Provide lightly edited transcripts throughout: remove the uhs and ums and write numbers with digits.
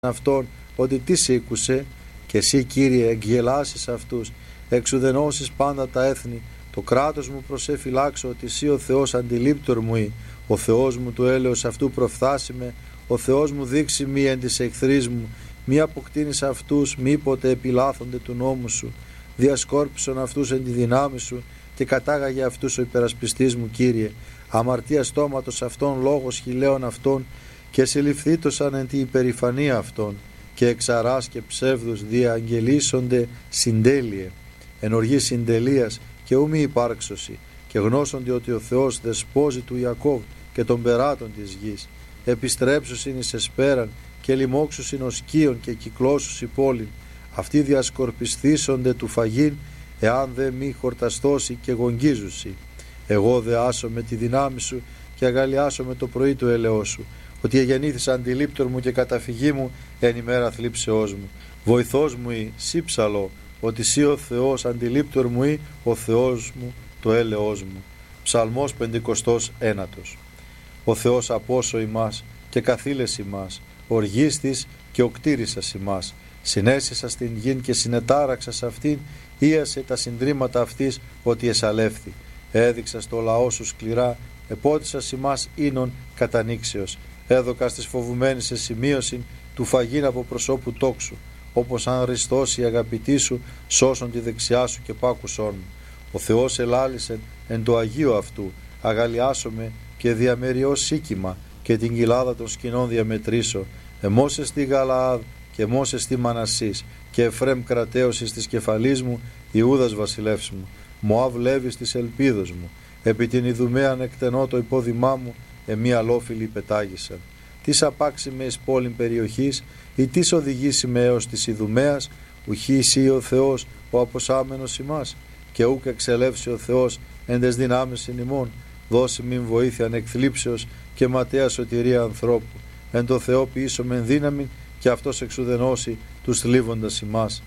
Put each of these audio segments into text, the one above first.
αυτόν ότι τι σήκουσε, και εσύ, Κύριε, εκγελάσεις αυτούς, εξουδενώσεις πάντα τα έθνη. Το κράτος μου προσεφυλάξω, ότι εσύ ο Θεός αντιλήπτορ μου ή, ο Θεός μου του έλεος αυτού προφθάσιμε, ο Θεός μου δείξει μη εν της εχθρής μου, μη αποκτήνεις αυτούς, μήποτε επιλάθονται του νόμου σου, διασκόρπισον αυτούς εν τη δυνάμει σου, και κατάγαγε αυτούς ο υπερασπιστής μου, Κύριε. Αμαρτία στόματος αυτών, λόγος χιλέων αυτών, και συλληφθήτωσαν εν τη υπερηφανία αυτών, και εξαράς και ψεύδους διαγγελίσονται συντέλειε, εν οργή συντελείας και ου μη υπάρξωση, και γνώσονται ότι ο Θεός δεσπόζει του Ιακώβ και των περάτων της γης. Επιστρέψουσιν εις εσπέραν και λοιμώξουσιν ως σκίον και κυκλώσουσι πόλην. Αυτοί διασκορπισθήσονται του φαγήν, εάν δε μη χορταστώσει και γογγίζουσι. Εγώ δε άσω με τη δυνάμει σου και αγαλιάσω με το πρωί του έλεος σου, ότι εγεννήθης αντιλήπτορ μου και καταφυγή μου εν ημέρα θλίψεώς μου. Βοηθός μου ή σύψαλο, ότι σύ ο Θεός αντιλήπτορ μου ή ο Θεός μου το έλεος μου. Ψαλμός 51. Ο Θεός απόσο ημάς και καθήλες ημάς, οργίστης και οκτήρισας ημάς. Συνέσισα στην γην και συνετάραξας αυτήν, ίασε τα συντρίμματα αυτής ότι εσαλεύθη. Έδειξα στο λαό σου σκληρά, επότισας ημάς ίνων κατανήξεως. Έδωκα στις φοβουμένης σε σημείωση του φαγήν από προσώπου τόξου, όπως αν ριστώσει η αγαπητή σου, σώσον τη δεξιά σου και πάκουσόν μου. Ο Θεός ελάλησεν εν το Αγίο αυτού, αγαλιάσομαι και διαμεριώς σίκημα, και την κοιλάδα των σκηνών διαμετρήσω. Εμώσες στη Γαλαάδ και εμώσες στη Μανασής, και Εφρέμ κρατέωσης της κεφαλής μου, Ιούδας βασιλεύς μου. Μωάβ Λέβης της ελπίδος μου, επί την Ιδουμαίαν εκτενώ το υπόδημά μου, εμεί αλόφιλοι πετάγησαν. Τις απάξιμε εις πόλην περιοχής, ή τις οδηγήσει με έως της Ιδουμαίας, ουχή εσύ ο Θεός, ο αποσάμενος ημάς, και ούκ εξελεύσει ο Θεός εν τες δυνάμεις εν ημών, δώσει μην βοήθεια ανεκθλίψεως και ματέα σωτηρία ανθρώπου. Εν το Θεό ποιήσω μεν δύναμη, και αυτός εξουδενώσει τους θλίβοντας ημάς.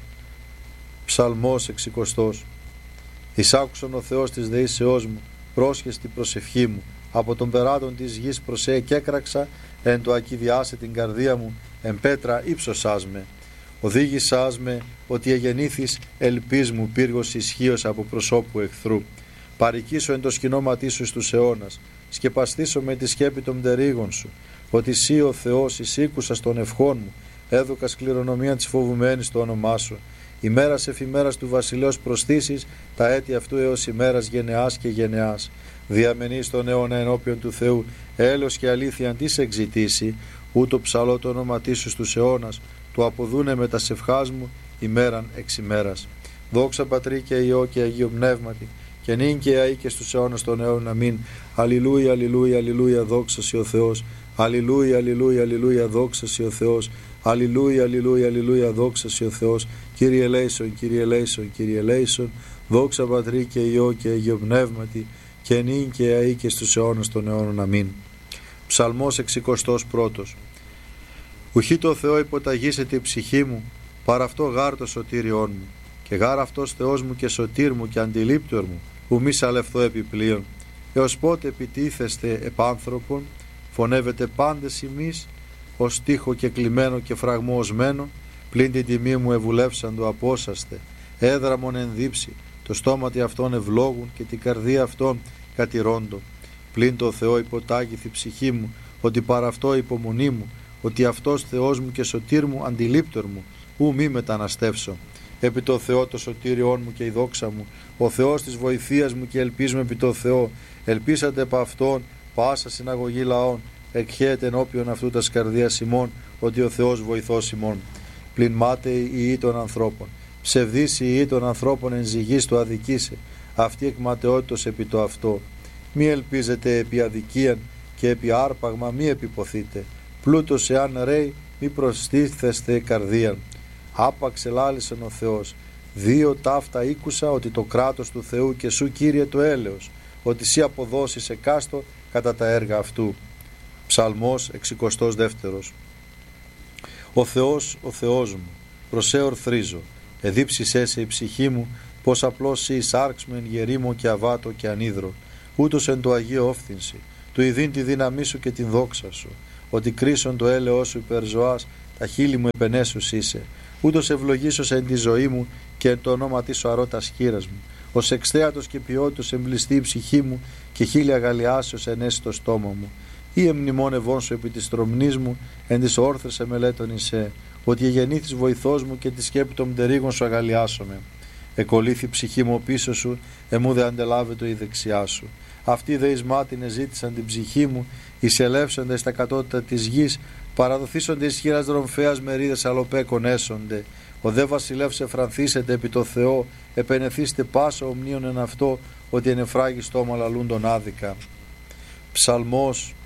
Ψαλμός 60. Εισάκουσον ο Θεός της δεήσεώς μου, πρόσχες την προσευχή μου, από τον περάτων της γης προσέ και έκραξα, εν το ακιδιάσε την καρδία μου, εν πέτρα ύψωσάς με. Οδήγησάς με, ότι εγεννήθης ελπίς μου, πύργος ισχύος από προσώπου εχθρού. Παρικήσω εν το σκηνώματί σου στους αιώνας, σκεπαστήσω με τη σκέπη των πτερίγων σου, ότι σύ ο Θεός εισήκουσας των ευχών μου, έδωκα σκληρονομία της φοβουμένης το όνομά σου. Ημέρας εφημέρας του βασιλέως προστήσεις, τα έτη αυτού έως ημέρας γενεάς και γενεάς. Διαμενείς τον αιώνα ενώπιον του Θεού, έλεος και αλήθεια αν της εξητήσει, ούτω ψαλώ το όνοματί σου στους αιώνας, το αποδούνε με τα σευχάς μου ημέραν εξ ημέρας. Δόξα Πατρί και Υιό και Αγίο Πνεύματι, και νυν και αεί και στους αιώνας των αιώνων. Αμήν. Αλληλούια, αλληλούια, αλληλούια, δόξα σοι ο Θεός. Αλληλούια, αλληλούια, αλληλούια, δόξα σοι ο Θεός. Αλληλούια, αλληλούια, αλληλούια, δόξα σοι ο Θεός. Κύριε ελέησον, Κύριε ελέησον, Κύριε ελέησον. Δόξα Πατρί και Υιό και Αγίο Πνεύματι, και νυν και αεί και στους αιώνας των αιώνων. Αμήν. Ψαλμός 61. Ουχή το Θεό υποταγήσεται η ψυχή μου, παρά αυτό γάρ το σωτήριόν μου, και γάρ αυτός Θεός μου και σωτήρ μου και αντιλήπτορ μου, που μη σαλευθώ επιπλέον. Έως πότε επιτίθεστε επάνθρωπον, φωνεύετε πάντες ημείς, ως τείχο και κλειμένο και φραγμό οσμένο, πλην την τιμή μου ευουλεύσαν το απόσαστε, έδραμον ενδύψει, το στόματι αυτών ευλόγουν και την καρδία αυτών κατηρώντο. Πλην το Θεό υποτάγηθη ψυχή μου, ότι παρά αυτό υπομονή μου, ότι αυτός Θεός μου και σωτήρ μου, αντιλήπτορ μου, ου μη μεταναστεύσω. Επί το Θεό το σωτήριόν μου και η δόξα μου, ο Θεός της βοηθείας μου, και ελπίζουμε επί το Θεό. Ελπίσατε επ' αυτόν πάσα συναγωγή λαών, εκχέεται ενώπιον αυτού τας καρδίας ημών, ότι ο Θεός βοηθός ημών. Πλην μάταιοι οι ή των ανθρώπων, ψευδείς οι ή των ανθρώπων εν ζυγής το αδικήσε, αυτή εκ ματαιότητος επί το αυτό. Μη ελπίζετε επί αδικίαν και επί άρπαγμα μη επιποθείτε, πλούτος εάν ρέει μη προστίθεστε καρδίαν. Άπαξ ελάλησεν ο Θεός, δύο ταύτα ήκουσα, ότι το κράτος του Θεού και σου Κύριε το έλεος, ότι σύ αποδώσεις εκάστο κατά τα έργα αυτού. Ψαλμός 62. Ο Θεός μου, προσέ ορθρίζω, εδίψησέ σε η ψυχή μου, πως απλώς σύ εισάρξ με εν γερήμο και αβάτο και ανίδρο, ούτως εν το Αγίο όφθηνση, του ειδήν τη δύναμή σου και την δόξα σου, ότι κρίσον το έλεος σου υπερ ζωάς τα χείλη μου επενέσους είσαι. Ούτως ευλογήσος εν τη ζωή μου και εν το όνομα της αρώτα χείρας μου. Ως εξθέατος και ποιότητος εμπληστεί η ψυχή μου και χείλια αγαλιάσεως ενέσει το στόμα μου. Ή εμνημόνευόν σου επί της τρομνής μου, εν της όρθρες εμελέτων εισέ, ότι εγεννήθης βοηθός μου και τη σκέπη των μτερίγων σου αγαλιάσομαι. Εκολύθη ψυχή μου πίσω σου, εμού δε αντελάβετο η δεξιά σου. Αυτοί δε εις μάτιν εζήτησαν την ψυχή μου, εισελεύσονται στα κατώτατα της γης, παραδοθήσονται εις χείρας δρομφέας μερίδες αλοπέκων έσονται. Ο δε βασιλεύς εφρανθήσετε επί το Θεό, επενεθήστε πάσα ομνίων εν αυτό, ότι εν εφράγει στόμα λαλούν τον άδικα. Ψαλμός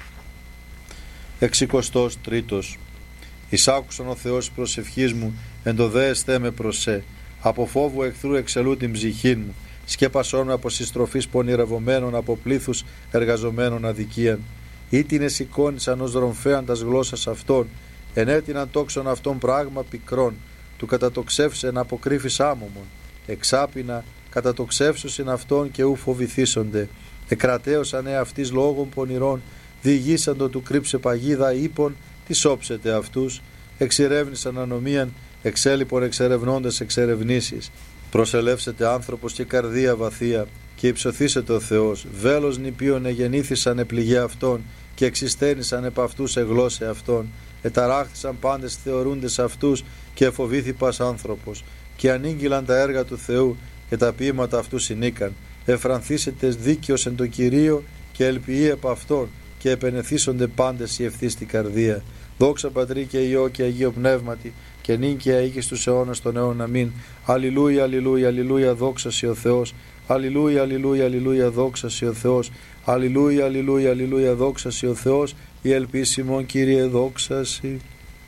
63. Εισάκουσον ο Θεός προσευχής μου, εν το δε εστέ με προσέ. Από φόβου εχθρού εξελού την ψυχή μου. Σκέπασόν με από συστροφής πονηρευομένων, από πλήθους εργαζομένων αδικίαν. Ήτινε σηκώνησαν ως δρομφέαν τας γλώσσας αυτών, ενέτειναν τόξον αυτών πράγμα πικρών, του κατατοξεύσεν αποκρύφης άμωμον. Εξάπινα κατατοξεύσουσιν αυτών και ου φοβηθήσονται. Εκρατέωσαν αυτής λόγων πονηρών, διηγήσαντο του κρύψε παγίδα ύπων, τι όψετε αυτούς. Εξηρεύνησαν ανομίαν, εξέλιπων εξερευνώντες εξερευνήσεις. Προσελεύσετε άνθρωπος και καρδία βαθία, και υψωθήσετε ο Θεός. Βέλος νηπίων εγεννήθησαν επληγέ αυτών, και εξιστένησαν επ' αυτούς εγλώσσε αυτών. Εταράχθησαν πάντες θεωρούντες αυτούς, και εφοβήθη πας άνθρωπος. Και ανήγγυλαν τα έργα του Θεού, και τα ποίηματα αυτού συνήκαν. Εφρανθήσετε δίκαιος εν το Κυρίο, και ελπιεί επ' αυτόν, και επενεθήσονται πάντες οι ευθύς στην καρδία. Δόξα Πατρί και Υιό και Αγίο Πνεύματι, και νυν και αεί στους αιώνας των αιώνων. Αμήν. Αλληλούια, αλληλούια, αλληλούια, δόξα σοι ο Θεός. Αλληλούια, αλληλούια, αλληλούια, δόξα σοι ο Θεός. Αλληλούια, αλληλούια, αλληλούια, δόξα σοι ο Θεός. Η ελπίσιμον Κύριε, δόξα σοι.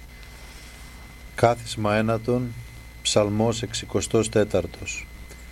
Κάθισμα ένατον, Ψαλμός 64.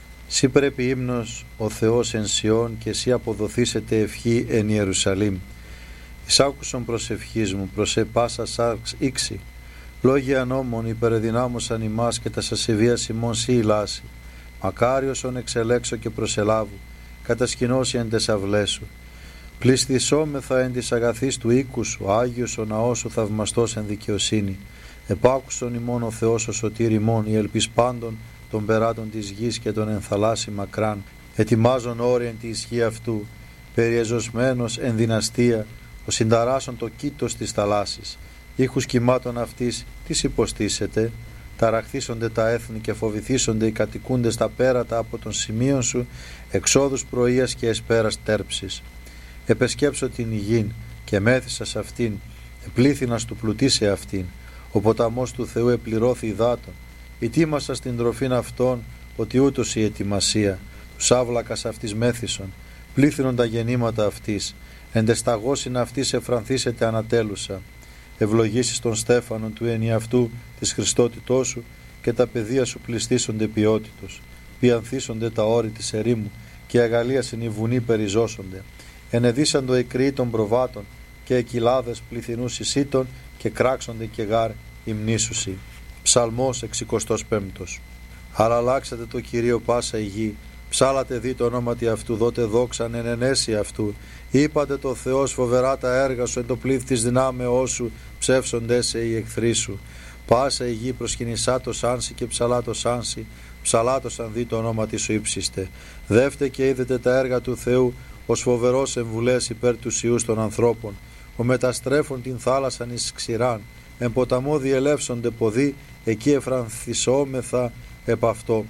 Σύ πρέπει ύμνος ο Θεός εν Σιών, και σύ αποδοθήσετε ευχή εν Ιερουσαλήμ. Εισάκουσον προσευχής μου, προσέ πάσα σάρξ ήξη. Λόγια νόμων υπερδυνάμωσαν ημάς, και τα σασεβίας ημών σύ ηλάσει. Μακάριος ον εξελέξω και προσελάβου, κατασκηνώσει εν τες αυλές σου. Πληστισόμεθα εν της αγαθής του οίκου σου, Άγιος ο ναός σου θαυμαστός εν δικαιοσύνη. Επάκουσον ημών ο Θεός ο σωτήρ ημών, η ελπίς πάντων των περάτων της γης και των ενθαλάσσι μακράν. Ετοιμάζον όρια εν τη ισχύ αυτού, περιεζωσμένος εν δυναστεία, ο συνταράσσον το κήτος της θαλάσσης. Ήχους κυμάτων αυτής τις υποστήσετε, ταραχθήσονται τα έθνη και φοβηθήσονται οι κατοικούντες τα πέρατα από των σημείων σου, εξόδους πρωίας και εσπέρας τέρψης. Επεσκέψω την υγιήν και μέθησα σε αυτήν, επλήθυνας του πλουτίσε αυτήν. Ο ποταμός του Θεού επληρώθη υδάτων. Ετοίμασα στην τροφήν αυτών, ότι ούτως η ετοιμασία. Τους άβλακας αυτής μέθησον, πλήθυνον τα γεννήματα αυτής. Εντεσταγώσιν αυτής εφρανθήσετε ανατέλουσα. Ευλογήσεις των στέφανων του ενιαυτού της Χριστότητός σου, και τα παιδεία σου πληστήσονται ποιότητος. Πιανθήσονται τα όρη της ερήμου, και αγαλίασιν οι βουνοί περιζώσονται. Ενεδίσαντο οι κρύοι των προβάτων, και εκυλάδες πληθυνούς εισήτων, και κράξονται και γάρ υμνήσουσι. Ψαλμός 65. Αραλλάξατε το Κυρίο πάσα η γη, ψάλατε δι το ονόματι αυτού, δότε δόξαν εν ενέσει αυτού. Είπατε το Θεός φοβερά τα έργα σου, εν το πλήθ της δυνάμεώς σου, ψεύσονται σε οι εχθροί σου. Πάσα η γη προσκυνησά το σάνσι και ψαλά το σάνσι, ψαλάτωσαν δι το ονόματι σου ύψιστε. Δεύτε και είδετε τα έργα του Θεού, ως φοβερός εμβουλές υπέρ του ιούς των ανθρώπων. Ο μεταστρέφων την θάλασσαν εις ξηράν, εν ποταμό διελεύσονται ποδοί, εκεί εφρανθισόμεθα επ' αυτό.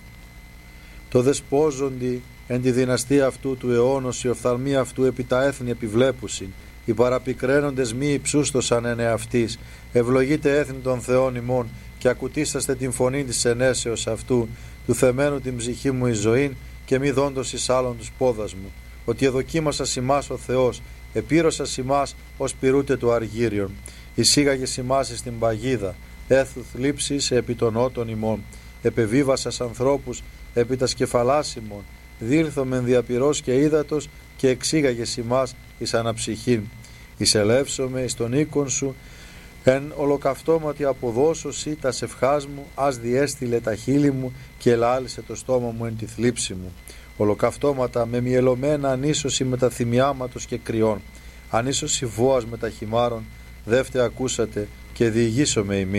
Το δεσπόζοντι εν τη δυναστεία αυτού του αιώνος, οι οφθαλμοί αυτού επί τα έθνη επιβλέπουσιν. Οι παραπικραίνοντες μη υψούστοσαν εν εαυτής. Ευλογείτε έθνη των Θεών ημών, και ακουτίσταστε την φωνή της ενέσεως αυτού. Του θεμένου την ψυχή μου η ζωήν, και μη δόντος εις άλλον τους πόδας μου. Ότι εδοκίμασα ημάς ο Θεός, επήρωσα ημάς ως πυρούτε του αργύριον. Εισήγαγε ημάς εις την παγίδα, έθουθ λήψης επί των ότων ημών. Επεβίβασας ανθρώπους επί τα σκεφαλάς ημών. Δήλθομεν διαπυρός και ύδατος, και εξήγαγες ημάς εις αναψυχήν. Εισελεύσομαι εις τον οίκον σου, εν ολοκαυτώματι αποδώσωσι τα σευχάς μου, ας διέστειλε τα χείλη μου, και ελάλησε το στόμα μου εν τη θλίψη μου. Ολοκαυτώματα με μυελωμένα ανίσωση με τα θυμιάματος και κρυών. Ανίσωση βόας με τα χυμάρων, δεύτε ακούσατε, και διηγήσομαι ημίν.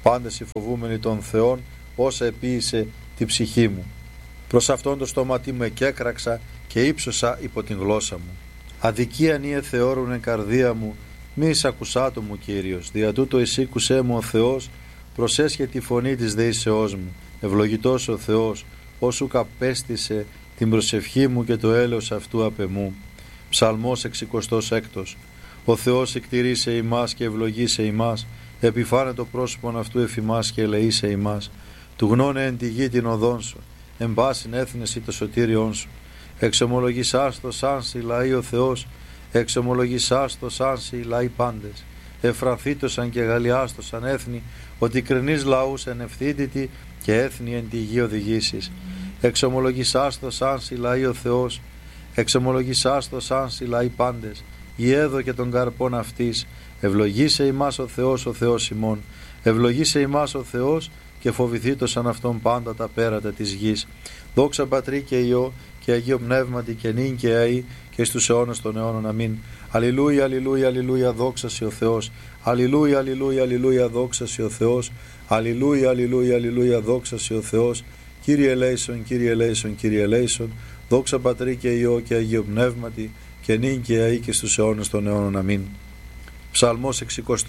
πάντες οι φοβούμενοι των Θεών, όσα επίησε τη ψυχή μου. Προς αυτόν το στόματί μου εκέκραξα και ύψωσα υπό την γλώσσα μου. Αδικίαν ή εθεώρουν εν καρδία μου, μη εισακουσάτο μου Κύριος, δια τούτο εισήκουσέ μου ο Θεός, προσέσχε τη φωνή της δεήσεώς μου. Ευλογητός ο Θεός, όσου καπέστησε την προσευχή μου και το έλεος αυτού απ' εμού. Ψαλμός 66. Ο Θεός εκτηρήσε ημάς και ευλογήσε ημάς, επιφάνε το πρόσωπον αυτού εφημάς και ελεήσε ημάς. Του γνώνε εν τη γη την οδόν σου, εν πάσιν έθνεση το σωτήριόν σου. Εξομολογησάς το σαν σοι λαοί ο Θεός, εξομολογησάς το σαν σοι λαοί πάντες. Εφρανθήτωσαν και γαλλιάστοσαν έθνη, ότι κρινείς λαούς εν ευθύτητη και έθνη εν τη γη οδηγήσεις. Εξομολογησάς το σαν σοι λαοί ο Θεός, εξομολογησάς το σαν σοι λαοί πάντες. Η έδω και των καρπών αυτής, ευλογήσε ημάς ο Θεός ημών. Ευλογήσε ημάς ο Θεός και φοβηθήτωσαν αυτόν πάντα τα πέρατα της γης. Δόξα Πατρί και Υιό και Αγίο Πνεύματι και νυν και αεί και στους αιώνας των αιώνων. Αμήν. Αλληλούια, αλληλούια, αλληλούια, δόξα σοι ο Θεός. Αλληλούια, αλληλούια, αλληλούια, δόξα σοι ο Θεός. Αλληλούια, αλληλούια, αλληλούια, δόξα σοι ο Θεός. Κύριε ελέησον, Κύριε ελέησον, Κύριε ελέησον. Δόξα Πατρί και Υιό και Αγίο Πνεύματι και νυν και αεί και στους αιώνας των αιώνων. Αμήν. Ψαλμός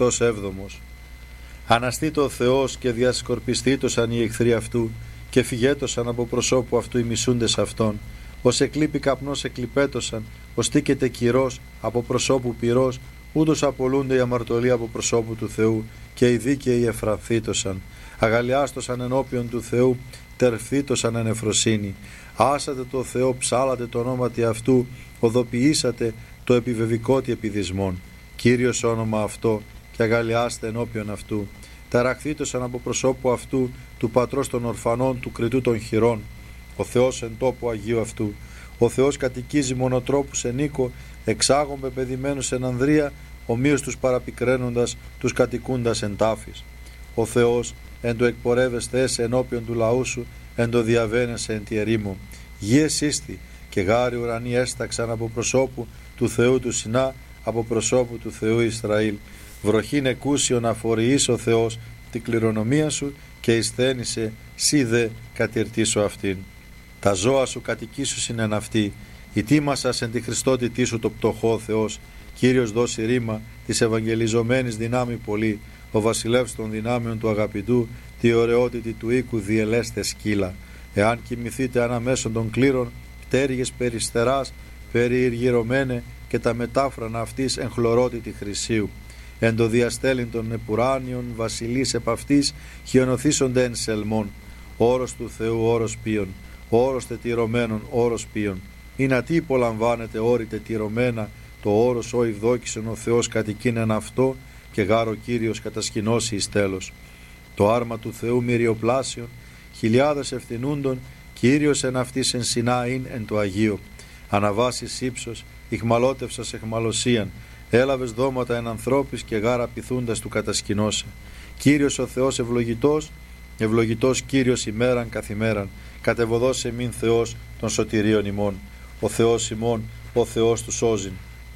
67. Αναστήτω ο Θεός και διασκορπιστήτωσαν οι εχθροί αυτού και φυγέτωσαν από προσώπου αυτού οι μισούντες αυτών. Ως εκλείπει καπνός εκλειπέτωσαν, ως τίκεται κυρός από προσώπου πυρός, ούτως απολούνται οι αμαρτωλοί από προσώπου του Θεού και οι δίκαιοι εφρανθήτωσαν. Αγαλιάστοσαν ενώπιον του Θεού, τερφθήτωσαν εν εφροσύνη. Άσατε το Θεό, ψάλατε το ονόματι αυτού, οδοποιήσατε το επιβεβικότι επιδισμών. Κύριος όνομα αυτό και αγαλιάστε ενώπιον αυτού. Ταραχθήτωσαν από προσώπου αυτού του πατρός των ορφανών, του κριτού των χειρών. Ο Θεός εν τόπου Αγίου αυτού. Ο Θεός κατοικίζει μονοτρόπους εν οίκο, εξάγων πεπαιδημένους εν ανδρεία, ομοίως τους παραπικραίνοντας, τους κατοικούντας εν τάφης. Ο Θεός εν το εκπορεύεστε έσαι ενώπιον του λαού σου, εν το διαβαίνεσαι εν τη ερήμο. Γη εσύστη και γάρι ουρανοί έσταξαν από προσώπου του Θεού του Σινά, από προσώπου του Θεού Ισραήλ. Βροχήν εκούσιον αφοριείς ο Θεός την κληρονομία σου και εισθένησε σύ δε κατηρτήσω αυτήν. Τα ζώα σου κατοικήσουσιν εν αυτή, ητήμασας εν τη Χριστότητή σου το πτωχό Θεός. Κύριος δώσει ρήμα της ευαγγελιζομένης δυνάμει πολύ, ο βασιλεύς των δυνάμεων του αγαπητού, τη ωραιότητη του οίκου διελέστε σκύλα. Εάν κοιμηθείτε αναμέσων των κλήρων, πτέρυγες περιστεράς, περιηργυρωμένε και τα μετάφρανα αυτής εν χλωρότητη χρυσίου. Εν το διαστέλιν των επουράνιων βασιλείς επ' αυτής χιονοθήσονται εν σελμών. Όρος του Θεού όρος ποιον, όρος τετυρωμένων όρος ποιον. Ή να τι υπολαμβάνεται όρη τετυρωμένα, το όρος ο ευδόκησον ο Θεός κατοικήν εν αυτό και γάρο Κύριος κατασκηνώσει εις τέλος. Το άρμα του Θεού μυριοπλάσιον, χιλιάδες ευθυνούντων, Κύριος εν αυτής εν Σινάιν εν το Αγίο. Αναβάσεις ύψος, ηχμαλώτευσας εχμαλωσίαν, έλαβες δώματα εν ανθρώπης και γάρα πειθούντας του κατασκηνώσε. Κύριος ο Θεός ευλογητός, ευλογητός Κύριος ημέραν καθημέραν, κατεβοδός εμήν Θεός των σωτηρίων ημών. Ο Θεός ημών, ο Θεός του σώζειν.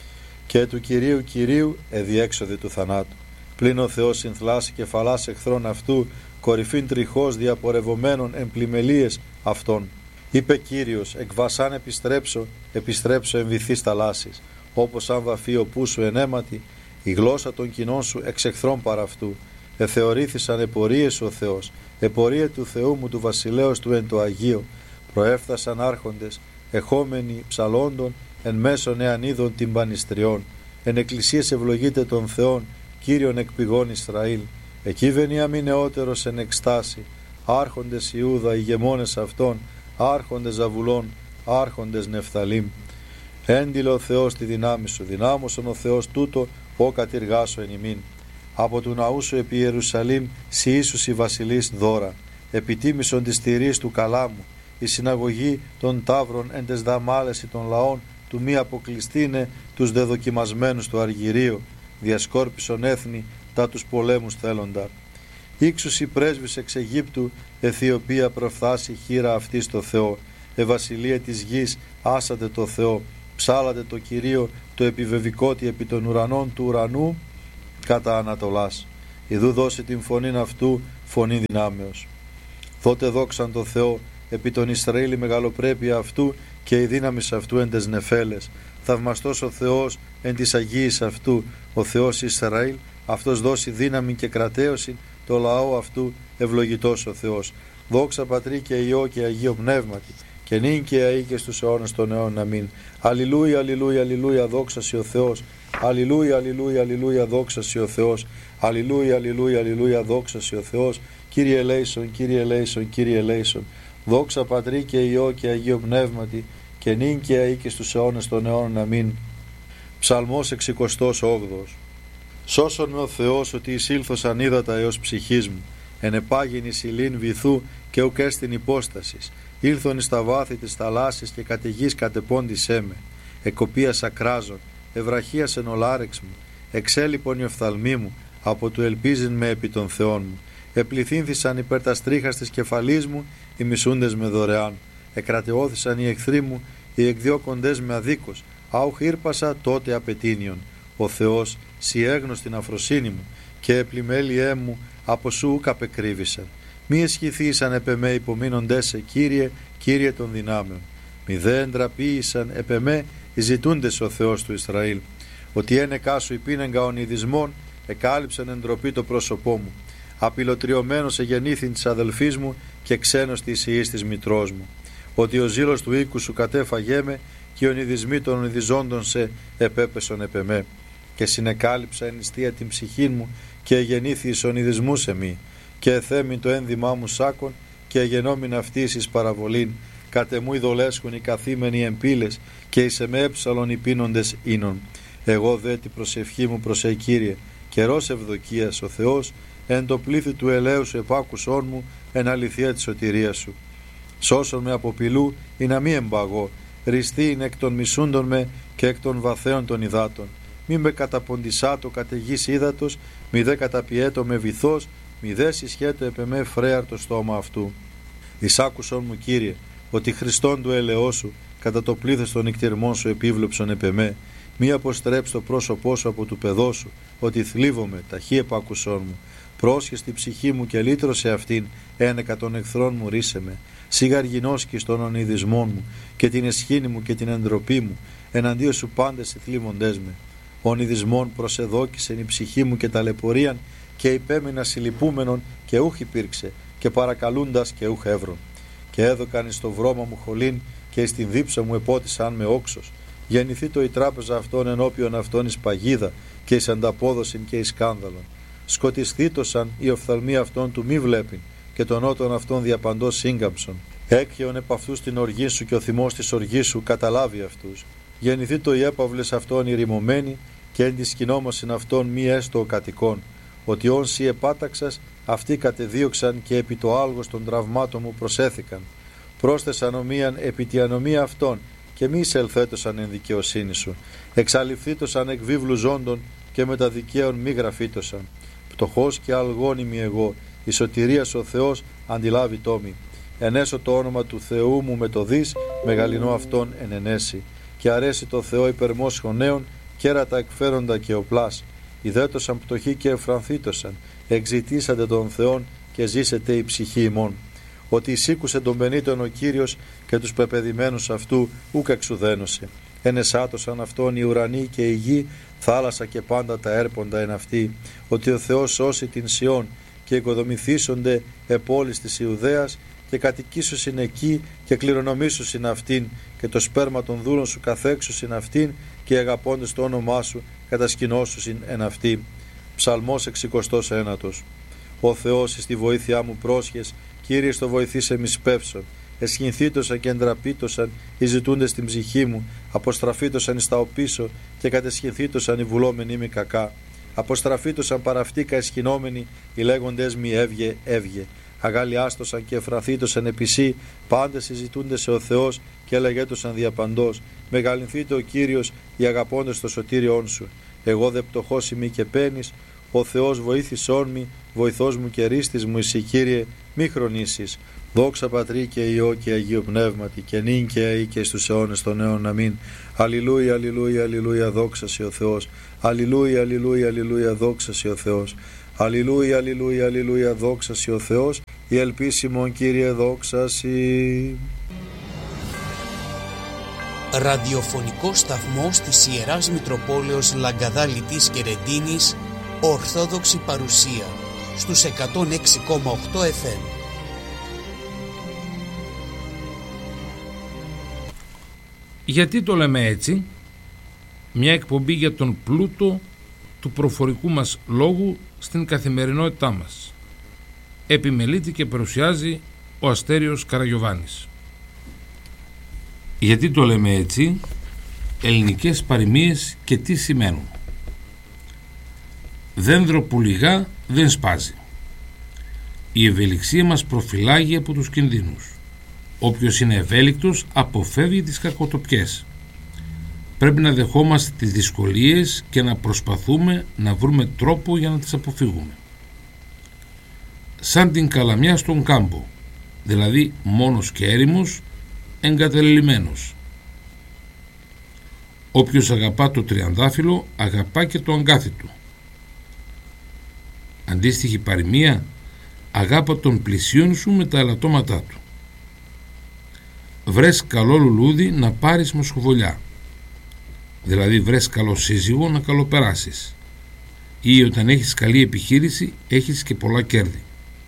Και του Κυρίου Κυρίου εδιέξοδη του θανάτου. Πλην ο Θεός συνθλάσει κεφαλάς εχθρών αυτού, κορυφήν τριχώς διαπορευομένων εμπλημελίες αυτών. Είπε Κύριος, εκ βασάν επιστρέψω εν βυθείς θαλάσσης. Όπως αν βαφεί ο πού σου εν αίματι, η γλώσσα των κοινών σου εξ εχθρών παρά αυτού. Εθεωρήθησαν επορίες ο Θεός, επορία του Θεού μου του βασιλέως του εν το Αγίο. Προέφθασαν άρχοντες, εχόμενοι ψαλόντων, εν μέσον εαν είδων τυμπανιστριών. Εν εκκλησίες ευλογείται των Θεών, Κύριον εκ πηγών Ισραήλ. Εκεί βενιάμιν νεότερος εν εκστάση, άρχοντες Ιούδα, ηγεμόνες αυτών, άρχοντες Ζαβουλών, άρχοντες Νεφθαλήμ. Έντιλε ο Θεός τη δυνάμει σου, δυνάμωσον ο Θεός τούτο, ο κατηργάσω εν ημίν. Από του ναού σου επί Ιερουσαλήμ, σοι ίσους οι βασιλείς δώρα. Επιτίμησον της τηρής του καλάμου, η συναγωγή των ταύρων εν τες δαμάλεση των λαών, του μη αποκλειστήνε τους δεδοκιμασμένους του αργυρίου, διασκόρπισον έθνη τα τους πολέμους θέλοντα. Ήξους οι πρέσβεις εξ Αιγύπτου, Αιθιοπία προφθάσει χείρα αυτή στο Θεό. Βασιλεία της γης, άσατε το Θεό, ψάλατε το Κυρίο, το επιβεβικότι επί των ουρανών του ουρανού κατά Ανατολάς. ιδού δώσει την φωνήν αυτού, φωνή δυνάμεως. Δότε δόξαν το Θεό, επί τον Ισραήλ η μεγαλοπρέπεια αυτού και η δύναμη αυτού εν τες νεφέλες. Θαυμαστός ο Θεός εν της Αγίης αυτού, ο Θεός Ισραήλ, αυτός δώσει δύναμη και κρατέωση, το λαό αυτού ευλογητός ο Θεός. Δόξα Πατρί και Υιό και Αγίο Πνεύματι, και νυν και αεί και στους αιώνας των αιώνων. Αμήν. Αλληλούια, αλληλούια, αλληλούια, δόξα σοι ο Θεός. Αλληλούια, αλληλούια, αλληλούια, δόξα σοι ο Θεός. Αλληλούια, αλληλούια, αλληλούια, δόξα σοι ο Θεός. Κύριε ελέησον, Κύριε ελέησον, Κύριε ελέησον. Δόξα Πατρί και Υιό και Αγίο Πνεύματι, και νυν και αεί και στους αιώνας των αιώνων. Αμήν. Ψαλμός 68. Σώσον με ο Θεός ότι εισήλθωσαν ύδατα έως ψυχής μου, ενεπάγην εις ηλίν βυθού και ουκ έστιν υπόστασης. Ήλθον εις τα βάθη της θαλάσσης και κατ' γης κατεπώντησέ με. Εκοπίας ακράζων, ευραχίας εν ολάρεξ μου, εξέλιπον η οφθαλμή μου, από του ελπίζειν με επί των Θεών μου. Επληθύνθησαν υπέρ τας τρίχας της κεφαλής μου οι μισούντες με δωρεάν. Εκρατεώθησαν οι εχθροί μου, οι εκδιώκοντες με αδίκως. Αουχ ήρπασα τότε απαιτήνιον. Ο Θεός σοι έγνωστην αφροσύνη μου, και επλημέλιέ μου από σου ουκ απεκρύβησαν. Μη εσχηθήσαν επ' εμέ υπομείνοντές σε, Κύριε, Κύριε των δυνάμεων. Μη δε εντραπείησαν επ' εμέ οι ζητούντες ο Θεός του Ισραήλ. Ότι ένεκά σου υπήνεγκα ονειδισμών, εκάλυψαν εντροπή το πρόσωπό μου. Απειλωτριωμένος εγεννήθην της αδελφής μου και ξένος της ιής της μητρός μου. Ότι ο ζήλος του οίκου σου κατέφαγέ με, και οι ονειδισμοί των ονειδιζόντων σε επέπεσον επ' εμέ. Και συνεκάλυψα εν νηστεία την ψυχή μου, και εγεννήθη εις ονειδισμούς εμεί. Και εθέμην το ένδυμά μου σάκον, και εγενόμην αυτής εις παραβολήν. Κατεμού ειδολέσχουν οι καθήμενοι εμπύλες, και εις εμέ έψαλον οι πίνοντες ίνων. Εγώ δε την προσευχή μου προς Κύριε, καιρός ευδοκίας ο Θεός, εν το πλήθη του ελαίου σου επάκουσόν μου, εν αληθεία της σωτηρίας σου. Σώσον με από πηλού, ή να μη εμπαγώ, ριστή είναι εκ των μισούντων με και εκ των βαθέων των υδάτων. Μη με καταποντισάτο κατ' γης ύδατος, μη δε καταπιέτο με βυθός, μη δε συσχέτω επ' εμέ φρέαρ το στόμα αυτού. Εισάκουσον μου, Κύριε, ότι Χριστόν του ελαιός σου, κατά το πλήθος των νυκτυρμών σου επίβλεψον επ' εμέ. Μη αποστρέψει το πρόσωπό σου από του παιδός σου, ότι θλίβομαι, ταχύ επάκουσόν μου. Πρόσχες την ψυχή μου και λύτρωσε αυτήν, ένεκα των εχθρών μου ρίσε με. Σιγαργινώσκεις των ονειδισμών μου, και την εσχήνη μου και την εντροπή μου, εναντίον σου πάντες οι θλίβοντές με. Ονειδισμών προσεδόκησεν η ψυχή μου και ταλαιπωρίαν, και υπέμεινα συλληπούμενον και ούχ υπήρξε, και παρακαλούντας και ούχ εύρων. Και έδωκαν εις το βρώμα μου χολήν, και εις την δίψα μου επότισαν με όξος. Γεννηθεί το η τράπεζα αυτών ενώπιον αυτών εις παγίδα, και εις ανταπόδοσιν και εις σκάνδαλον. Σκοτισθήτωσαν οι οφθαλμοί αυτών του μη βλέπειν, και των ότων αυτών διαπαντός σύγκαμψον. Έκχεον επ' αυτούς την οργή σου, και ο θυμός της οργής σου καταλάβει αυτούς. Γεννηθεί το οι έπαυλες αυτών ηρημωμένοι, και εν τη σκηνόμωσιν αυτών μη έστω ο κατοικών. Ότι όν σοι επάταξας, αυτοί κατεδίωξαν, και επί το άλγος των τραυμάτων μου προσέθηκαν. Πρόσθεσαν ομοίαν επί τη ανομία αυτών, και μη εισελθέτωσαν εν δικαιοσύνη σου. Εξαλειφθήτωσαν εκ βίβλου ζώντων, και με τα δικαίων μη γραφήτωσαν. Πτωχός και αλγόνιμη εγώ, η σωτηρίας ο Θεός αντιλάβει τόμη. Ενέσω το όνομα του Θεού μου με το δις, μεγαλυνό αυτόν εν ενέσει. Και αρέσει το Θεό υπερμόσχων νέων, κέρατα εκφέροντα και οπλάς. Ιδέτωσαν πτωχοί και εφρανθήτωσαν, εξητήσατε τον Θεόν, και ζήσετε η ψυχή ημών. Ότι εισήκουσε τον πενήτων ο Κύριος, και τους πεπαιδημένους αυτού ούκ εξουδένωσε. Ενεσάτωσαν αυτόν οι ουρανοί και η γη, θάλασσα και πάντα τα έρποντα εν αυτή. Ότι ο Θεός σώσει την Σιών, και οικοδομηθήσονται επόλεις της Ιουδαίας, και κατοικήσουσιν εκεί, και κληρονομήσουσιν αυτήν, και το σπέρμα των δούλων σου καθέξουσιν αυτήν, και αγαπώντες το όνομά σου κατασκηνώσουσιν εν αυτή. Ψαλμός 69. Ο Θεός εις τη βοήθειά μου πρόσχες, Κύριε στο βοηθήσε μη σπεύσον. Εσχυνθήτωσαν και εντραπήτωσαν οι ζητούντες την ψυχή μου, αποστραφήτωσαν εις τα οπίσω, και κατεσχυνθήτωσαν οι βουλόμενοι μη κακά. Αποστραφήτωσαν παραυτήκα εσχυνόμενοι, οι λέγοντες μη έβγε, έβγε. Αγαλιάστοσαν και εφραθήτωσαν επισή, πάντες συζητούντες σε ο Θεός, και έλεγέτωσαν διαπαντός. Μεγαλυνθείτε ο Κύριος, οι αγαπώντες το σωτήριόν σου. Εγώ δε πτωχός ημί και πένης, ο Θεός βοήθησόν μη, βοηθός μου και ρίστης μου, εσύ Κύριε, μη χρονίσεις. Δόξα Πατρί και Υιό και Αγίο Πνεύματι, και νυν και αεί και στους αιώνες των αιώνων. Αμήν. Αλληλούια, αλληλούια, αλληλούια, δόξα σοι ο Θεός. Αλληλούια, αλληλούια, αλληλούια, δόξα σοι ο Θεός. Αλληλούια, αλληλούια, αλληλούια, δόξα σοι ο Θεός, η ελπίσιμον Κύριε δόξα σοι. Ραδιοφωνικό σταθμός της Ιεράς Μητροπόλεως Λαγκαδά Λιτής και Ρεντίνης, Ορθόδοξη παρουσία, στους 106,8 FM. Γιατί το λέμε έτσι? Μια εκπομπή για τον πλούτο του προφορικού μας λόγου στην καθημερινότητά μας. Επιμελείται και παρουσιάζει ο Αστέριος Καραγιωβάνης. Γιατί το λέμε έτσι? Ελληνικές παροιμίες και τι σημαίνουν. Δένδρο που λιγά δεν σπάζει. Η ευελιξία μας προφυλάγει από τους κινδύνους. Όποιος είναι ευέλικτος αποφεύγει τις κακοτοπιές. Πρέπει να δεχόμαστε τις δυσκολίες και να προσπαθούμε να βρούμε τρόπο για να τις αποφύγουμε. Σαν την καλαμιά στον κάμπο, δηλαδή μόνος και έρημος, εγκαταλελειμμένος. Όποιος αγαπά το τριαντάφυλλο αγαπά και το αγκάθι του. Αντίστοιχη παροιμία, αγάπα τον πλησίον σου με τα ελαττώματά του. Βρες καλό λουλούδι να πάρεις μοσχοβολιά, δηλαδή βρες καλό σύζυγο να καλοπεράσεις, ή όταν έχεις καλή επιχείρηση έχεις και πολλά κέρδη.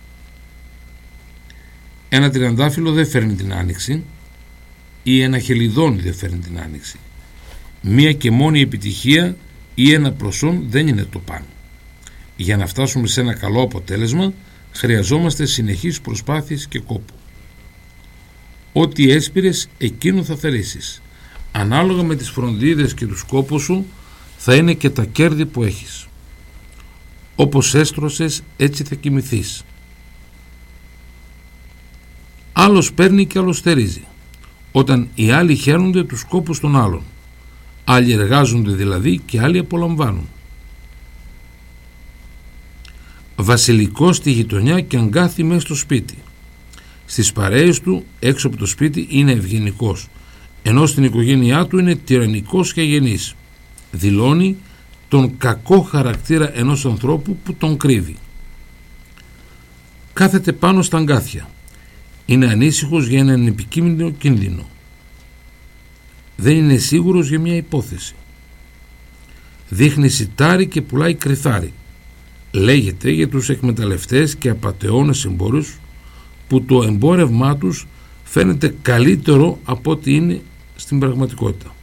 Ένα τριαντάφυλλο δεν φέρνει την άνοιξη, ή ένα χελιδόνι δεν φέρνει την άνοιξη. Μία και μόνη επιτυχία ή ένα προσόν δεν είναι το παν. Για να φτάσουμε σε ένα καλό αποτέλεσμα χρειαζόμαστε συνεχείς προσπάθειες και κόπο. Ό,τι έσπηρες εκείνο θα θερήσεις. Ανάλογα με τις φροντίδες και τους κόπους σου θα είναι και τα κέρδη που έχεις. Όπως έστρωσες έτσι θα κοιμηθείς. Άλλος παίρνει και άλλος θερίζει. Όταν οι άλλοι χαίρονται τους κόπους των άλλων, άλλοι εργάζονται δηλαδή και άλλοι απολαμβάνουν. Βασιλικός στη γειτονιά και αγκάθι μέσα στο σπίτι. Στις παρέες του έξω από το σπίτι είναι ευγενικός, ενώ στην οικογένειά του είναι τυραννικός και αγενής. Δηλώνει τον κακό χαρακτήρα ενός ανθρώπου που τον κρύβει. Κάθεται πάνω στα αγκάθια. Είναι ανήσυχος για έναν επικίνδυνο κίνδυνο. Δεν είναι σίγουρος για μια υπόθεση. Δείχνει σιτάρι και πουλάει κρυθάρι. Λέγεται για τους εκμεταλλευτές και απατεώνες εμπόρους που το εμπόρευμά τους φαίνεται καλύτερο από ό,τι είναι στην πραγματικότητα.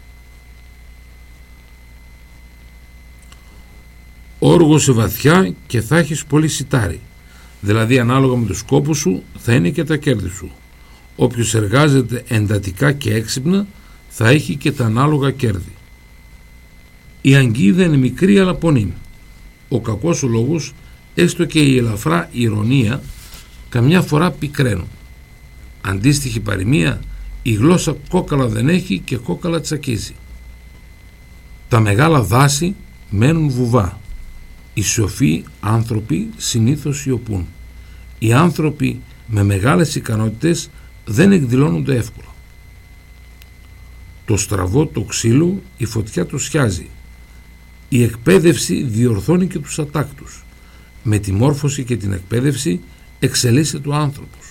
Όργωσε βαθιά και θα έχεις πολύ σιτάρι, δηλαδή ανάλογα με τους σκόπους σου θα είναι και τα κέρδη σου. Όποιος εργάζεται εντατικά και έξυπνα θα έχει και τα ανάλογα κέρδη. Η αγκίδα είναι μικρή αλλά πονή. Ο κακός ο λόγος, έστω και η ελαφρά ηρωνία, καμιά φορά πικραίνουν. Αντίστοιχη παροιμία, η γλώσσα κόκαλα δεν έχει και κόκαλα τσακίζει. Τα μεγάλα δάση μένουν βουβά. Οι σοφοί άνθρωποι συνήθως σιωπούν. Οι άνθρωποι με μεγάλες ικανότητες δεν εκδηλώνονται εύκολα. Το στραβό το ξύλο η φωτιά το σιάζει. Η εκπαίδευση διορθώνει και τους ατάκτους. Με τη μόρφωση και την εκπαίδευση εξελίσσεται ο άνθρωπος.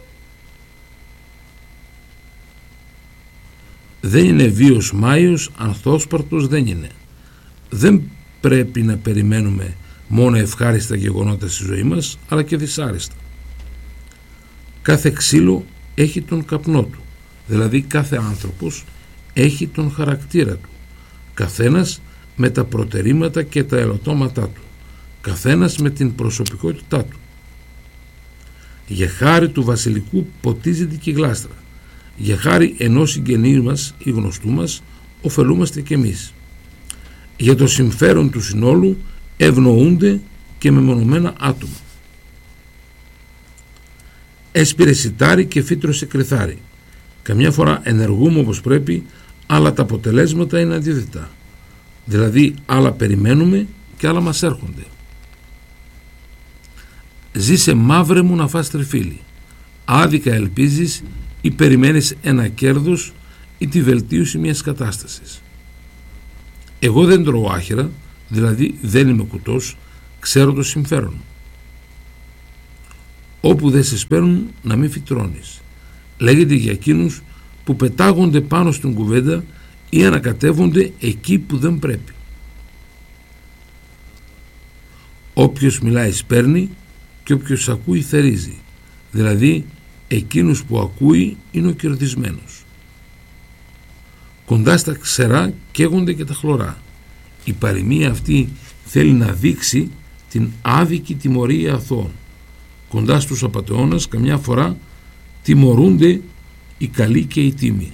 Δεν είναι βίος Μάιος, ανθόσπαρτος δεν είναι. Δεν πρέπει να περιμένουμε μόνο ευχάριστα γεγονότα στη ζωή μας, αλλά και δυσάρεστα. Κάθε ξύλο έχει τον καπνό του, δηλαδή κάθε άνθρωπος έχει τον χαρακτήρα του, καθένας με τα προτερήματα και τα ελαττώματά του, καθένας με την προσωπικότητά του. Για χάρη του βασιλικού ποτίζεται και η γλάστρα. Για χάρη ενός συγγενή μας ή γνωστού μας ωφελούμαστε κι εμείς. Για το συμφέρον του συνόλου ευνοούνται και μεμονωμένα άτομα. Έσπηρε σιτάρι και φύτρωσε κρυθάρι. Καμιά φορά ενεργούμε όπως πρέπει, αλλά τα αποτελέσματα είναι αντίθετα. Δηλαδή άλλα περιμένουμε και άλλα μας έρχονται. Ζήσε μαύρε μου να φας τριφύλι. Άδικα ελπίζεις ή περιμένεις ένα κέρδος ή τη βελτίωση μιας κατάστασης. Εγώ δεν τρώω άχυρα, δηλαδή δεν είμαι κουτός, ξέρω το συμφέρον μου. Όπου δεν σε σπέρνουν να μην φυτρώνεις. Λέγεται για εκείνους που πετάγονται πάνω στην κουβέντα ή ανακατεύονται εκεί που δεν πρέπει. Όποιος μιλάει σπέρνει και όποιος ακούει θερίζει. Δηλαδή εκείνους που ακούει είναι ο κερδισμένος. Κοντά στα ξερά καίγονται και τα χλωρά. Η παροιμία αυτή θέλει να δείξει την άδικη τιμωρία αθώων. Κοντά στους απατεώνας καμιά φορά τιμωρούνται οι καλοί και οι τίμοι.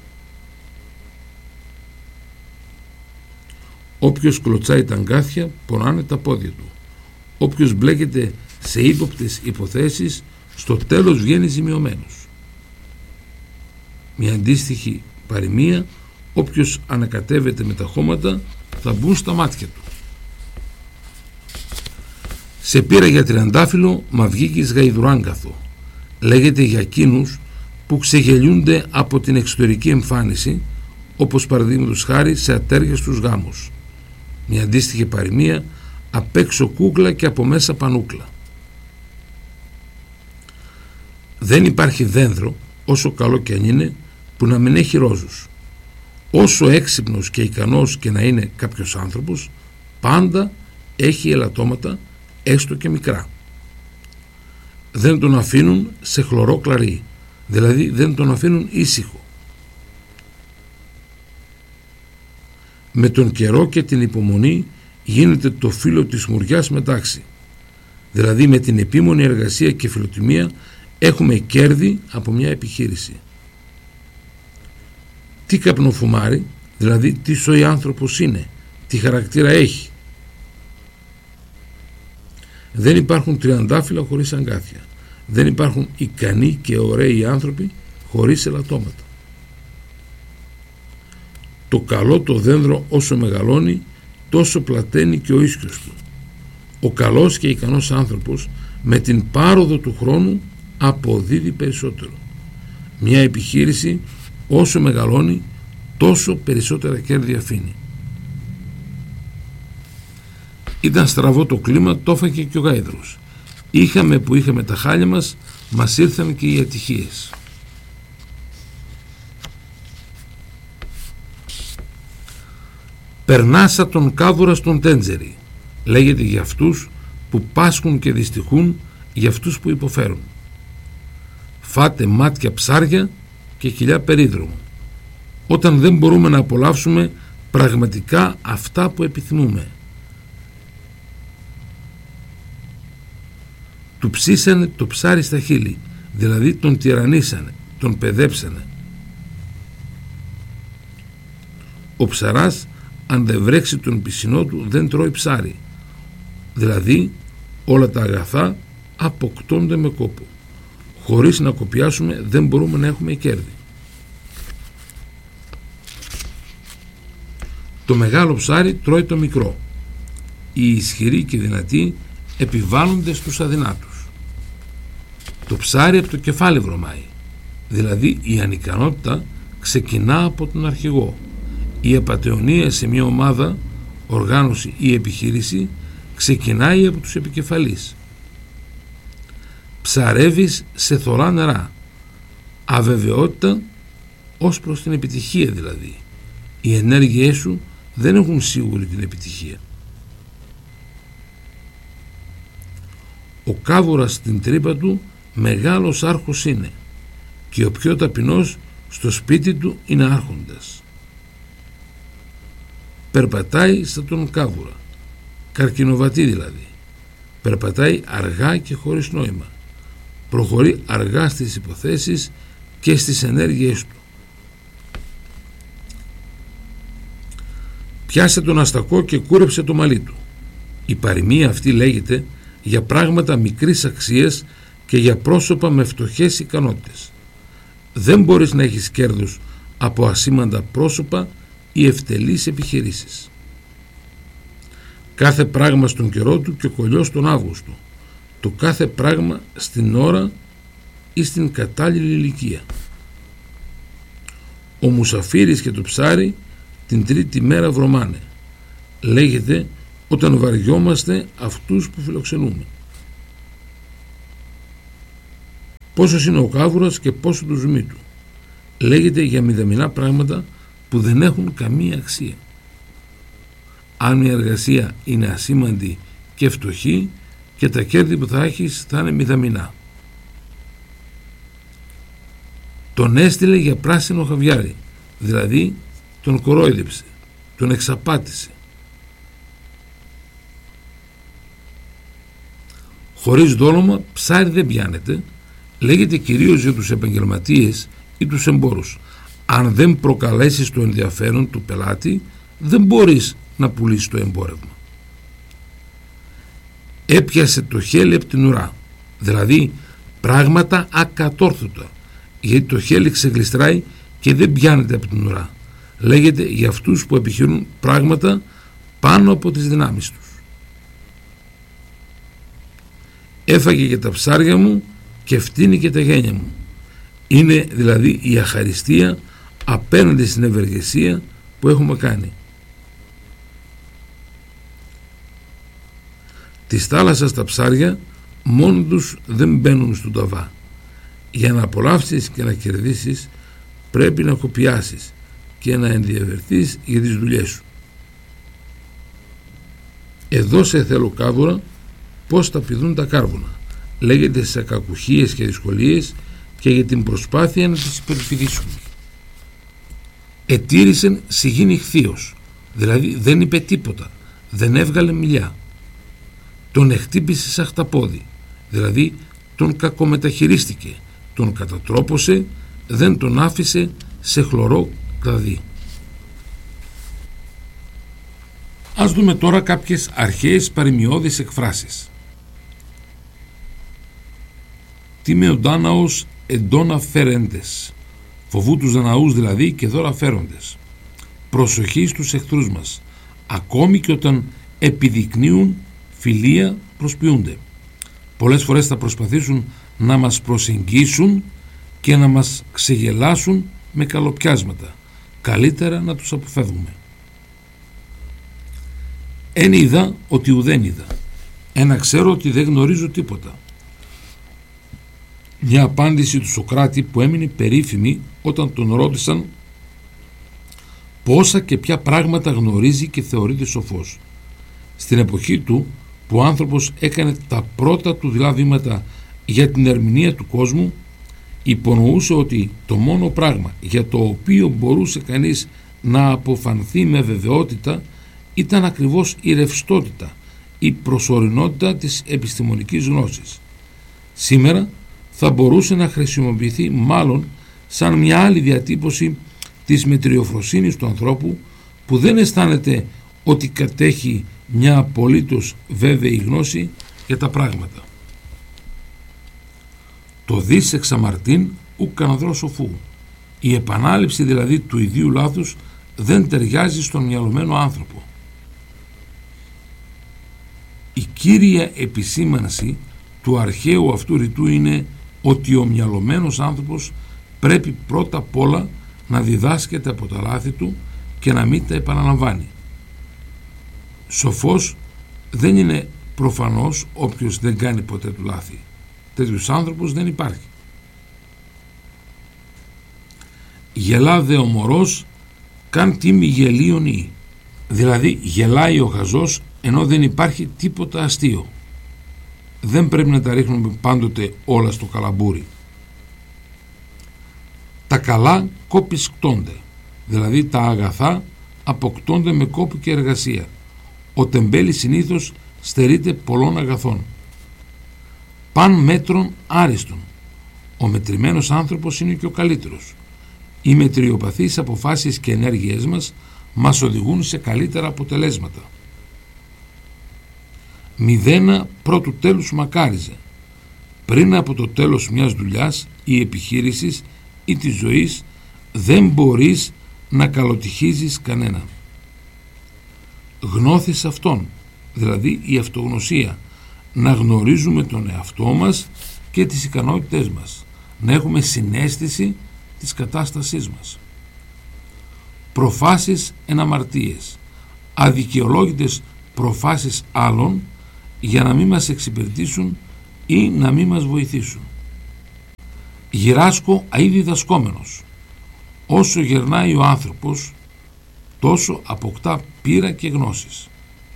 Όποιος κλωτσάει τα αγκάθια πονάνε τα πόδια του. Όποιος μπλέκεται σε ύποπτες υποθέσεις στο τέλος βγαίνει ζημιωμένος. Μια αντίστοιχη παροιμία: όποιος ανακατεύεται με τα χώματα θα μπουν στα μάτια του. Σε πήρα για τριαντάφυλλο, μα βγήκες γαϊδουράγκαθο. Λέγεται για εκείνους που ξεγελιούνται από την εξωτερική εμφάνιση, όπως παραδείγματος χάρη σε ατέριαστους γάμους. Μια αντίστοιχη παροιμία: απ' έξω κούκλα και από μέσα πανούκλα. Δεν υπάρχει δένδρο, όσο καλό και αν είναι, που να μην έχει ρόζους. Όσο έξυπνος και ικανός και να είναι κάποιος άνθρωπος, πάντα έχει ελαττώματα, έστω και μικρά. Δεν τον αφήνουν σε χλωρό κλαρί, δηλαδή δεν τον αφήνουν ήσυχο. Με τον καιρό και την υπομονή γίνεται το φύλλο της μουριάς μετάξι, δηλαδή με την επίμονη εργασία και φιλοτιμία έχουμε κέρδη από μια επιχείρηση. Τι καπνοφουμάρει, δηλαδή τι σοϊ άνθρωπος είναι, τι χαρακτήρα έχει. Δεν υπάρχουν τριαντάφυλλα χωρίς αγκάθια. Δεν υπάρχουν ικανοί και ωραίοι άνθρωποι χωρίς ελαττώματα. Το καλό το δένδρο όσο μεγαλώνει, τόσο πλαταίνει και ο ίσκιος του. Ο καλός και ικανός άνθρωπος με την πάροδο του χρόνου αποδίδει περισσότερο. Μια επιχείρηση όσο μεγαλώνει, τόσο περισσότερα κέρδη αφήνει. Ήταν στραβό το κλίμα, το έφαγε και ο γάιδρος. Είχαμε που είχαμε τα χάλια μας ήρθαν και οι ατυχίες. Περνάσα τον κάβουρα στον τέντζερι. Λέγεται για αυτούς που πάσχουν και δυστυχούν, για αυτούς που υποφέρουν. Φάτε μάτια ψάρια και κοιλιά περίδρομο, όταν δεν μπορούμε να απολαύσουμε πραγματικά αυτά που επιθυμούμε. Του ψήσανε το ψάρι στα χείλη, δηλαδή τον τυραννίσανε, τον παιδέψανε. Ο ψαράς αν δεν βρέξει τον πισινό του δεν τρώει ψάρι, δηλαδή όλα τα αγαθά αποκτώνται με κόπο. Χωρίς να κοπιάσουμε δεν μπορούμε να έχουμε κέρδη. Το μεγάλο ψάρι τρώει το μικρό. Οι ισχυροί και δυνατοί επιβάλλονται στους αδυνάτους. Το ψάρι από το κεφάλι βρωμάει, δηλαδή η ανικανότητα ξεκινά από τον αρχηγό. Η απατεωνία σε μια ομάδα, οργάνωση ή επιχείρηση ξεκινάει από τους επικεφαλείς. Ψαρεύεις σε θωρά νερά. Αβεβαιότητα ως προς την επιτυχία δηλαδή. Οι ενέργειές σου δεν έχουν σίγουρη την επιτυχία. Ο κάβουρας στην τρύπα του μεγάλος άρχος είναι και ο πιο ταπεινός στο σπίτι του είναι άρχοντας. Περπατάει σαν τον κάβουρα, καρκινοβατή δηλαδή. Περπατάει αργά και χωρίς νόημα. Προχωρεί αργά στις υποθέσεις και στις ενέργειές του. Πιάσε τον αστακό και κούρεψε το μαλλί του. Η παροιμία αυτή λέγεται για πράγματα μικρής αξίας και για πρόσωπα με φτωχές ικανότητες. Δεν μπορείς να έχεις κέρδος από ασήμαντα πρόσωπα ή ευτελείς επιχειρήσεις. Κάθε πράγμα στον καιρό του και ο κολλιός τον Αύγουστο. Το κάθε πράγμα στην ώρα ή στην κατάλληλη ηλικία. Ο μουσαφίρης και το ψάρι την τρίτη μέρα βρωμάνε. Λέγεται όταν βαριόμαστε αυτούς που φιλοξενούμε. Πόσος είναι ο κάβουρας και πόσο το ζουμί του. Λέγεται για μηδαμινά πράγματα που δεν έχουν καμία αξία. Αν μια εργασία είναι ασήμαντη και φτωχή, και τα κέρδη που θα έχεις θα είναι μηδαμινά. Τον έστειλε για πράσινο χαβιάρι, δηλαδή τον κορόιδεψε, τον εξαπάτησε. Χωρίς δόλωμα ψάρι δεν πιάνεται, λέγεται κυρίως για τους επαγγελματίες ή τους εμπόρους. Αν δεν προκαλέσεις το ενδιαφέρον του πελάτη, δεν μπορείς να πουλήσεις το εμπόρευμα. Έπιασε το χέλι από την ουρά, δηλαδή πράγματα ακατόρθωτα, γιατί το χέλι ξεγλιστράει και δεν πιάνεται από την ουρά. Λέγεται για αυτούς που επιχειρούν πράγματα πάνω από τις δυνάμεις τους. Έφαγε και τα ψάρια μου και φτύνει και τα γένια μου. Είναι δηλαδή η αχαριστία απέναντι στην ευεργεσία που έχουμε κάνει. Της θάλασσας τα ψάρια μόνοι τους δεν μπαίνουν στον ταβά. Για να απολαύσεις και να κερδίσεις πρέπει να κοπιάσεις και να ενδιαφερθείς για τις δουλειές σου. Εδώ σε θέλω κάβουρα πως θα πηδούν τα κάρβουνα. Λέγεται σε κακουχίες και δυσκολίες και για την προσπάθεια να τις υπερπηδήσουμε. Ετήρησεν σιγήν χθείος, δηλαδή δεν είπε τίποτα, δεν έβγαλε μιλιά. Τον εχτύπησε σαν χταπόδι, δηλαδή τον κακομεταχειρίστηκε, τον κατατρόπωσε, δεν τον άφησε σε χλωρό κλαδί. Ας δούμε τώρα κάποιες αρχαίες παροιμιώδεις εκφράσεις. Τι με ο Ντάναος εντόνα φέρεντες, φοβού τους Δαναούς δηλαδή και δώρα φέροντες. Προσοχή στους εχθρούς μας, ακόμη και όταν επιδεικνύουν φιλία προσποιούνται. Πολλές φορές θα προσπαθήσουν να μας προσεγγίσουν και να μας ξεγελάσουν με καλοπιάσματα. Καλύτερα να τους αποφεύγουμε. Εν είδα ότι ουδέν είδα. Ένα ξέρω ότι δεν γνωρίζω τίποτα. Μια απάντηση του Σωκράτη που έμεινε περίφημη όταν τον ρώτησαν πόσα και ποια πράγματα γνωρίζει και θεωρείται σοφός. Στην εποχή του που ο άνθρωπος έκανε τα πρώτα του δειλά βήματα για την ερμηνεία του κόσμου, υπονοούσε ότι το μόνο πράγμα για το οποίο μπορούσε κανείς να αποφανθεί με βεβαιότητα ήταν ακριβώς η ρευστότητα, η προσωρινότητα της επιστημονικής γνώσης. Σήμερα θα μπορούσε να χρησιμοποιηθεί μάλλον σαν μια άλλη διατύπωση της μετριοφροσύνης του ανθρώπου που δεν αισθάνεται ότι κατέχει μια απολύτως βέβαιη γνώση για τα πράγματα. Το δις εξαμαρτήν ουκ καναδρό σοφού. Η επανάληψη δηλαδή του ιδίου λάθους δεν ταιριάζει στον μυαλωμένο άνθρωπο. Η κύρια επισήμανση του αρχαίου αυτού ρητού είναι ότι ο μυαλωμένος άνθρωπος πρέπει πρώτα απ' όλα να διδάσκεται από τα λάθη του και να μην τα επαναλαμβάνει. Σοφός δεν είναι προφανώς όποιος δεν κάνει ποτέ του λάθη. Τέτοιους άνθρωπος δεν υπάρχει. Γελά δε ο μωρός καν τίμη γελίων ή. Δηλαδή γελάει ο χαζός ενώ δεν υπάρχει τίποτα αστείο. Δεν πρέπει να τα ρίχνουμε πάντοτε όλα στο καλαμπούρι. Τα καλά κόπισκτώνται, δηλαδή τα αγαθά αποκτώνται με κόπο και εργασία. Ο τεμπέλης συνήθως στερείται πολλών αγαθών. Παν μέτρων άριστον. Ο μετρημένος άνθρωπος είναι και ο καλύτερος. Οι μετριοπαθείς αποφάσεις και ενέργειές μας οδηγούν σε καλύτερα αποτελέσματα. Μηδένα πρώτου τέλους μακάριζε. Πριν από το τέλος μιας δουλειάς ή επιχείρησης ή της ζωής δεν μπορείς να καλοτυχίζεις κανένα. Γνώθεις αυτόν, δηλαδή η αυτογνωσία, να γνωρίζουμε τον εαυτό μας και τις ικανότητές μας, να έχουμε συναίσθηση της κατάστασής μας. Προφάσεις εν αμαρτίες, αδικαιολόγητες προφάσεις άλλων για να μην μας εξυπηρετήσουν ή να μην μας βοηθήσουν. Γυράσκω αεί διδασκόμενος. Όσο γερνάει ο άνθρωπος, τόσο αποκτά πείρα και γνώσεις.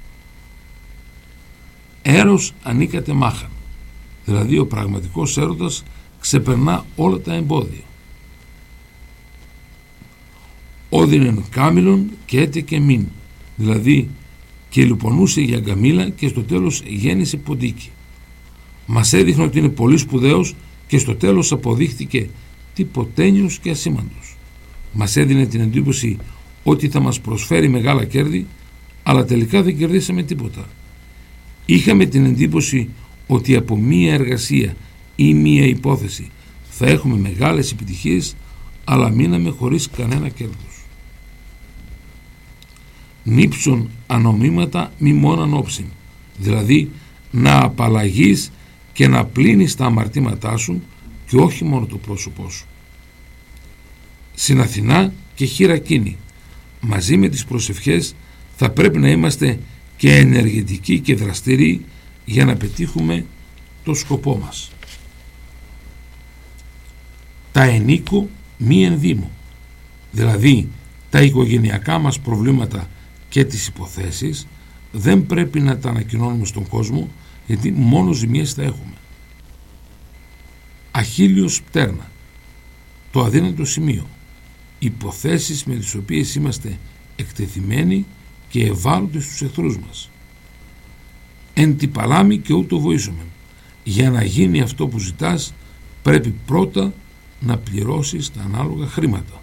Έρος ανήκατε μάχαν, δηλαδή ο πραγματικός έρωτας ξεπερνά όλα τα εμπόδια. Όδινεν κάμιλον και έτε και μην, δηλαδή και λιπονούσε για γκαμίλα και στο τέλος γέννησε ποντίκι. Μας έδειχνε ότι είναι πολύ σπουδαίος και στο τέλος αποδείχθηκε τυποτένιος και ασήμαντος. Μας έδινε την εντύπωση ότι θα μας προσφέρει μεγάλα κέρδη, αλλά τελικά δεν κερδίσαμε τίποτα. Είχαμε την εντύπωση ότι από μία εργασία ή μία υπόθεση θα έχουμε μεγάλες επιτυχίες, αλλά μείναμε χωρίς κανένα κέρδος. Νύψον ανομήματα μη μόναν όψιν, δηλαδή να απαλλαγείς και να πλύνεις τα αμαρτήματά σου και όχι μόνο το πρόσωπό σου. Στην Αθηνά και χειρακίνη, μαζί με τις προσευχές θα πρέπει να είμαστε και ενεργητικοί και δραστήριοι για να πετύχουμε το σκοπό μας. Τα ενίκο μη ενδύμω, δηλαδή τα οικογενειακά μας προβλήματα και τις υποθέσεις δεν πρέπει να τα ανακοινώνουμε στον κόσμο, γιατί μόνο ζημιές θα έχουμε. Αχίλιος πτέρνα, το αδύνατο σημείο, υποθέσεις με τις οποίες είμαστε εκτεθειμένοι και ευάλωτοι στους εχθρούς μας. Εν τη παλάμη και ούτω βοήσομεν. Για να γίνει αυτό που ζητάς πρέπει πρώτα να πληρώσεις τα ανάλογα χρήματα.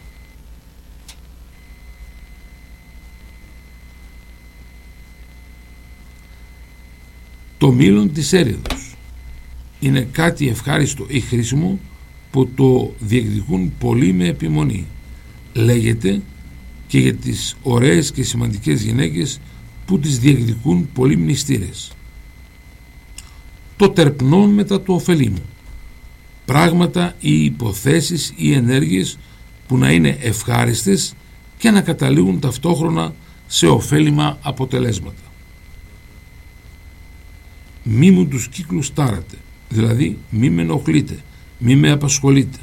Το μήλον της έρηδος είναι κάτι ευχάριστο ή χρήσιμο που το διεκδικούν πολλοί με επιμονή. Λέγεται και για τις ωραίες και σημαντικές γυναίκες που τις διεκδικούν πολλοί μνηστήρες. Το τερπνόν μετά το ωφελή μου, πράγματα ή υποθέσεις ή ενέργειες που να είναι ευχάριστες και να καταλήγουν ταυτόχρονα σε ωφέλιμα αποτελέσματα. Μη μου τους κύκλους τάρατε, δηλαδή μη με ενοχλείτε, μη με απασχολείτε.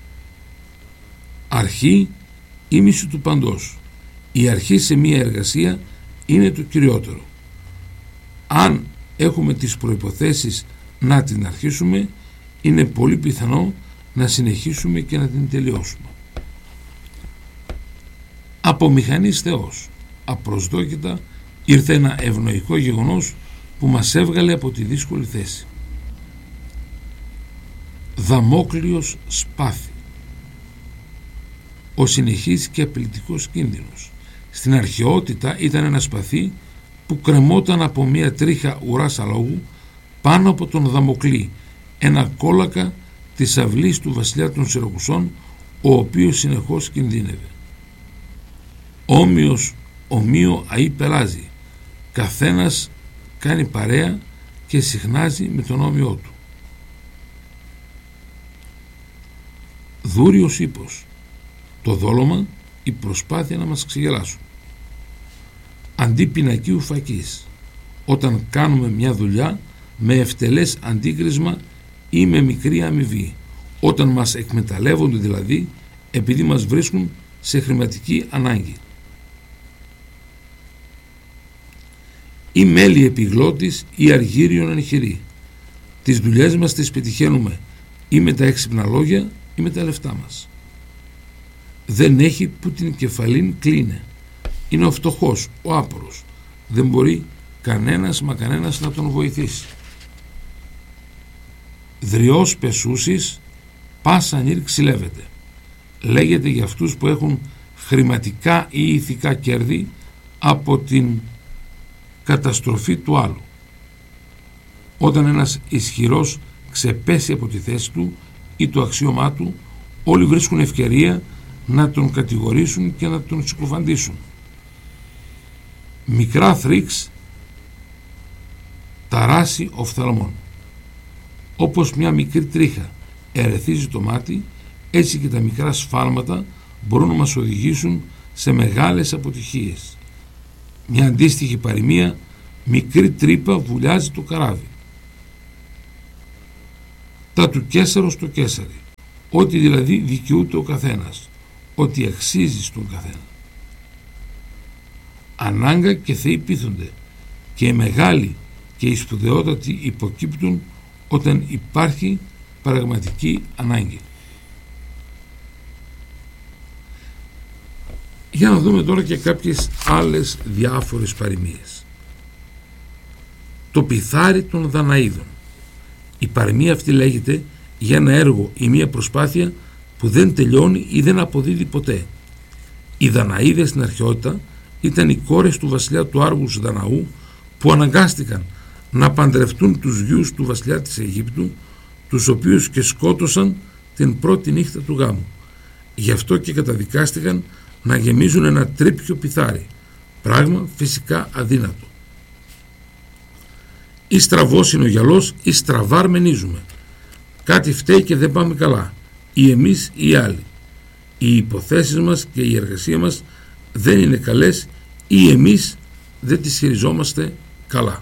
Αρχή ήμιση του παντός. Η αρχή σε μία εργασία είναι το κυριότερο. Αν έχουμε τις προϋποθέσεις να την αρχίσουμε, είναι πολύ πιθανό να συνεχίσουμε και να την τελειώσουμε. Από μηχανής Θεός, απροσδόκητα ήρθε ένα ευνοϊκό γεγονός που μας έβγαλε από τη δύσκολη θέση. Δαμόκλειος σπάθη. Ο συνεχής και απειλητικός κίνδυνος. Στην αρχαιότητα ήταν ένα σπαθί που κρεμόταν από μια τρίχα ουράς αλόγου πάνω από τον Δαμοκλή, ένα κόλακα της αυλής του βασιλιά των Σιρακουσών, ο οποίος συνεχώς κινδύνευε. Ομοίο αεί πελάζει, καθένας κάνει παρέα και συχνάζει με τον όμοιό του. Δούριος ύπος, το δόλωμα, η προσπάθεια να μας ξεγελάσουν. Αντί πινακίου φακής, όταν κάνουμε μια δουλειά με ευτελές αντίκρισμα ή με μικρή αμοιβή, όταν μας εκμεταλλεύονται δηλαδή επειδή μας βρίσκουν σε χρηματική ανάγκη. Ή μέλη επιγλώτης ή αργύριον εγχειρή. Τις δουλειές μας τις πετυχαίνουμε ή με τα έξυπνα λόγια ή με τα λεφτά μας. Δεν έχει που την κεφαλήν κλείνε. Είναι ο φτωχός, ο άπορος. Δεν μπορεί κανένας να τον βοηθήσει. Δριός πεσούσης πάσα νύρ ξυλεύεται. Λέγεται για αυτούς που έχουν χρηματικά ή ηθικά κέρδη από την καταστροφή του άλλου. Όταν ένας ισχυρός ξεπέσει από τη θέση του ή το αξίωμά του, όλοι βρίσκουν ευκαιρία να τον κατηγορήσουν και να τον συκοφαντήσουν. Μικρά θρίξ ταράσει οφθαλμών. Όπως μια μικρή τρίχα ερεθίζει το μάτι, έτσι και τα μικρά σφάλματα μπορούν να μας οδηγήσουν σε μεγάλες αποτυχίες. Μια αντίστοιχη παροιμία μικρή τρύπα βουλιάζει το καράβι. Τα του Καίσαρος στο Καίσαρι, ό,τι δηλαδή δικαιούται ο καθένας, ό,τι αξίζει στον καθένα. Ανάγκα και θεοί πείθονται, και οι μεγάλοι και οι σπουδαιότατοι υποκύπτουν όταν υπάρχει πραγματική ανάγκη. Για να δούμε τώρα και κάποιες άλλες διάφορες παροιμίες. Το πιθάρι των Δαναίδων. Η παροιμία αυτή λέγεται για ένα έργο ή μια προσπάθεια που δεν τελειώνει ή δεν αποδίδει ποτέ. Οι Δαναίδες στην αρχαιότητα ήταν οι κόρες του βασιλιά του Άργους Δαναού, που αναγκάστηκαν να παντρευτούν τους γιους του βασιλιά της Αιγύπτου, τους οποίους και σκότωσαν την πρώτη νύχτα του γάμου. Γι' αυτό και καταδικάστηκαν να γεμίζουν ένα τρίπιο πιθάρι, πράγμα φυσικά αδύνατο. Ή στραβός είναι ο γυαλός, ή στραβά αρμενίζουμε. Κάτι φταίει και δεν πάμε καλά, ή εμείς ή οι άλλοι. Οι υποθέσεις μας και η εργασία μας δεν είναι καλές, ή εμείς δεν τις χειριζόμαστε καλά.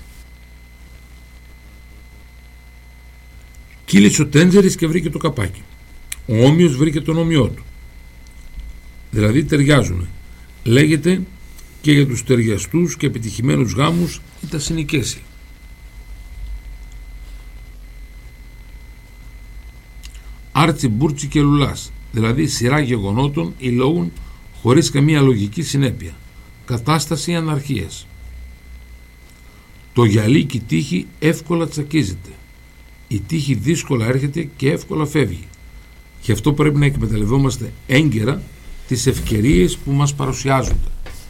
Κύλησε ο Τέντζερης και βρήκε το καπάκι. Ο Όμοιος βρήκε τον όμοιό του. Δηλαδή ταιριάζουν. Λέγεται και για τους ταιριαστούς και επιτυχημένους γάμους ή τα συνοικέσια. Άρτσι, μπούρτσι και λουλάς, δηλαδή σειρά γεγονότων ή λόγων χωρίς καμία λογική συνέπεια. Κατάσταση αναρχίας. Το γυαλί και η τύχη εύκολα τσακίζεται. Η τύχη δύσκολα έρχεται και εύκολα φεύγει. Γι' αυτό πρέπει να εκμεταλλευόμαστε έγκαιρα τις ευκαιρίες που μας παρουσιάζονται.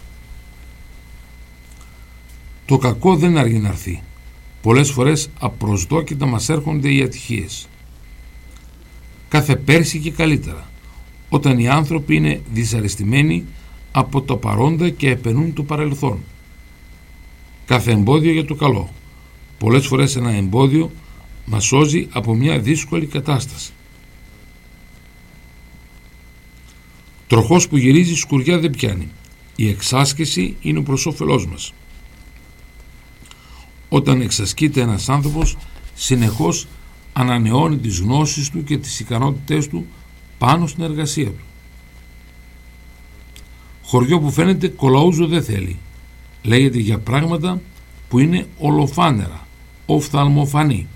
Το κακό δεν αργεί να έρθει. Πολλές φορές απροσδόκητα μας έρχονται οι ατυχίες. Κάθε πέρσι και καλύτερα, όταν οι άνθρωποι είναι δυσαρεστημένοι από το παρόντα και επενούν το παρελθόν. Κάθε εμπόδιο για το καλό. Πολλές φορές ένα εμπόδιο μας σώζει από μια δύσκολη κατάσταση. Τροχός που γυρίζει σκουριά δεν πιάνει. Η εξάσκηση είναι προς όφελός μας. Όταν εξασκείται ένας άνθρωπος, συνεχώς ανανεώνει τις γνώσεις του και τις ικανότητές του πάνω στην εργασία του. Χωριό που φαίνεται κολαούζο δεν θέλει. Λέγεται για πράγματα που είναι ολοφάνερα, οφθαλμοφανή.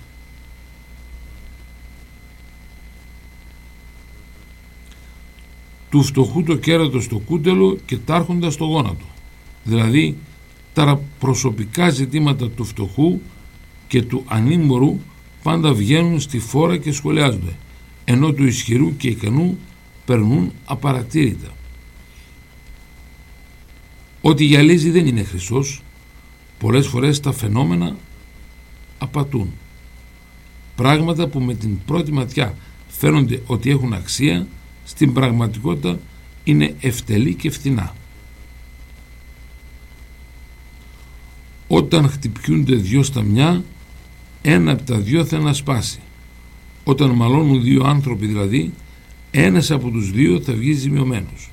Του φτωχού το κέρατο στο κούτελο και τάρχοντα στο γόνατο. Δηλαδή τα προσωπικά ζητήματα του φτωχού και του ανήμορου πάντα βγαίνουν στη φόρα και σχολιάζονται, ενώ του ισχυρού και ικανού περνούν απαρατήρητα. Ό,τι γυαλίζει δεν είναι χρυσός. Πολλές φορές τα φαινόμενα απατούν. Πράγματα που με την πρώτη ματιά φαίνονται ότι έχουν αξία, στην πραγματικότητα είναι ευτελή και φθηνά. Όταν χτυπιούνται δυο σταμιά, ένα από τα δυο θα να σπάσει. Όταν μαλώνουν δύο άνθρωποι δηλαδή, ένας από τους δύο θα βγει ζημιωμένος.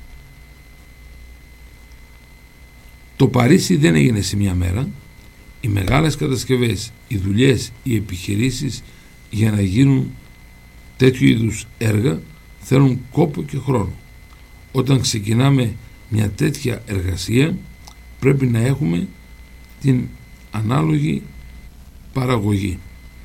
Το Παρίσι δεν έγινε σε μια μέρα. Οι μεγάλες κατασκευές, οι δουλειές, οι επιχειρήσεις για να γίνουν τέτοιου είδους έργα θέλουν κόπο και χρόνο. Όταν ξεκινάμε μια τέτοια εργασία πρέπει να έχουμε την ανάλογη παραγωγή.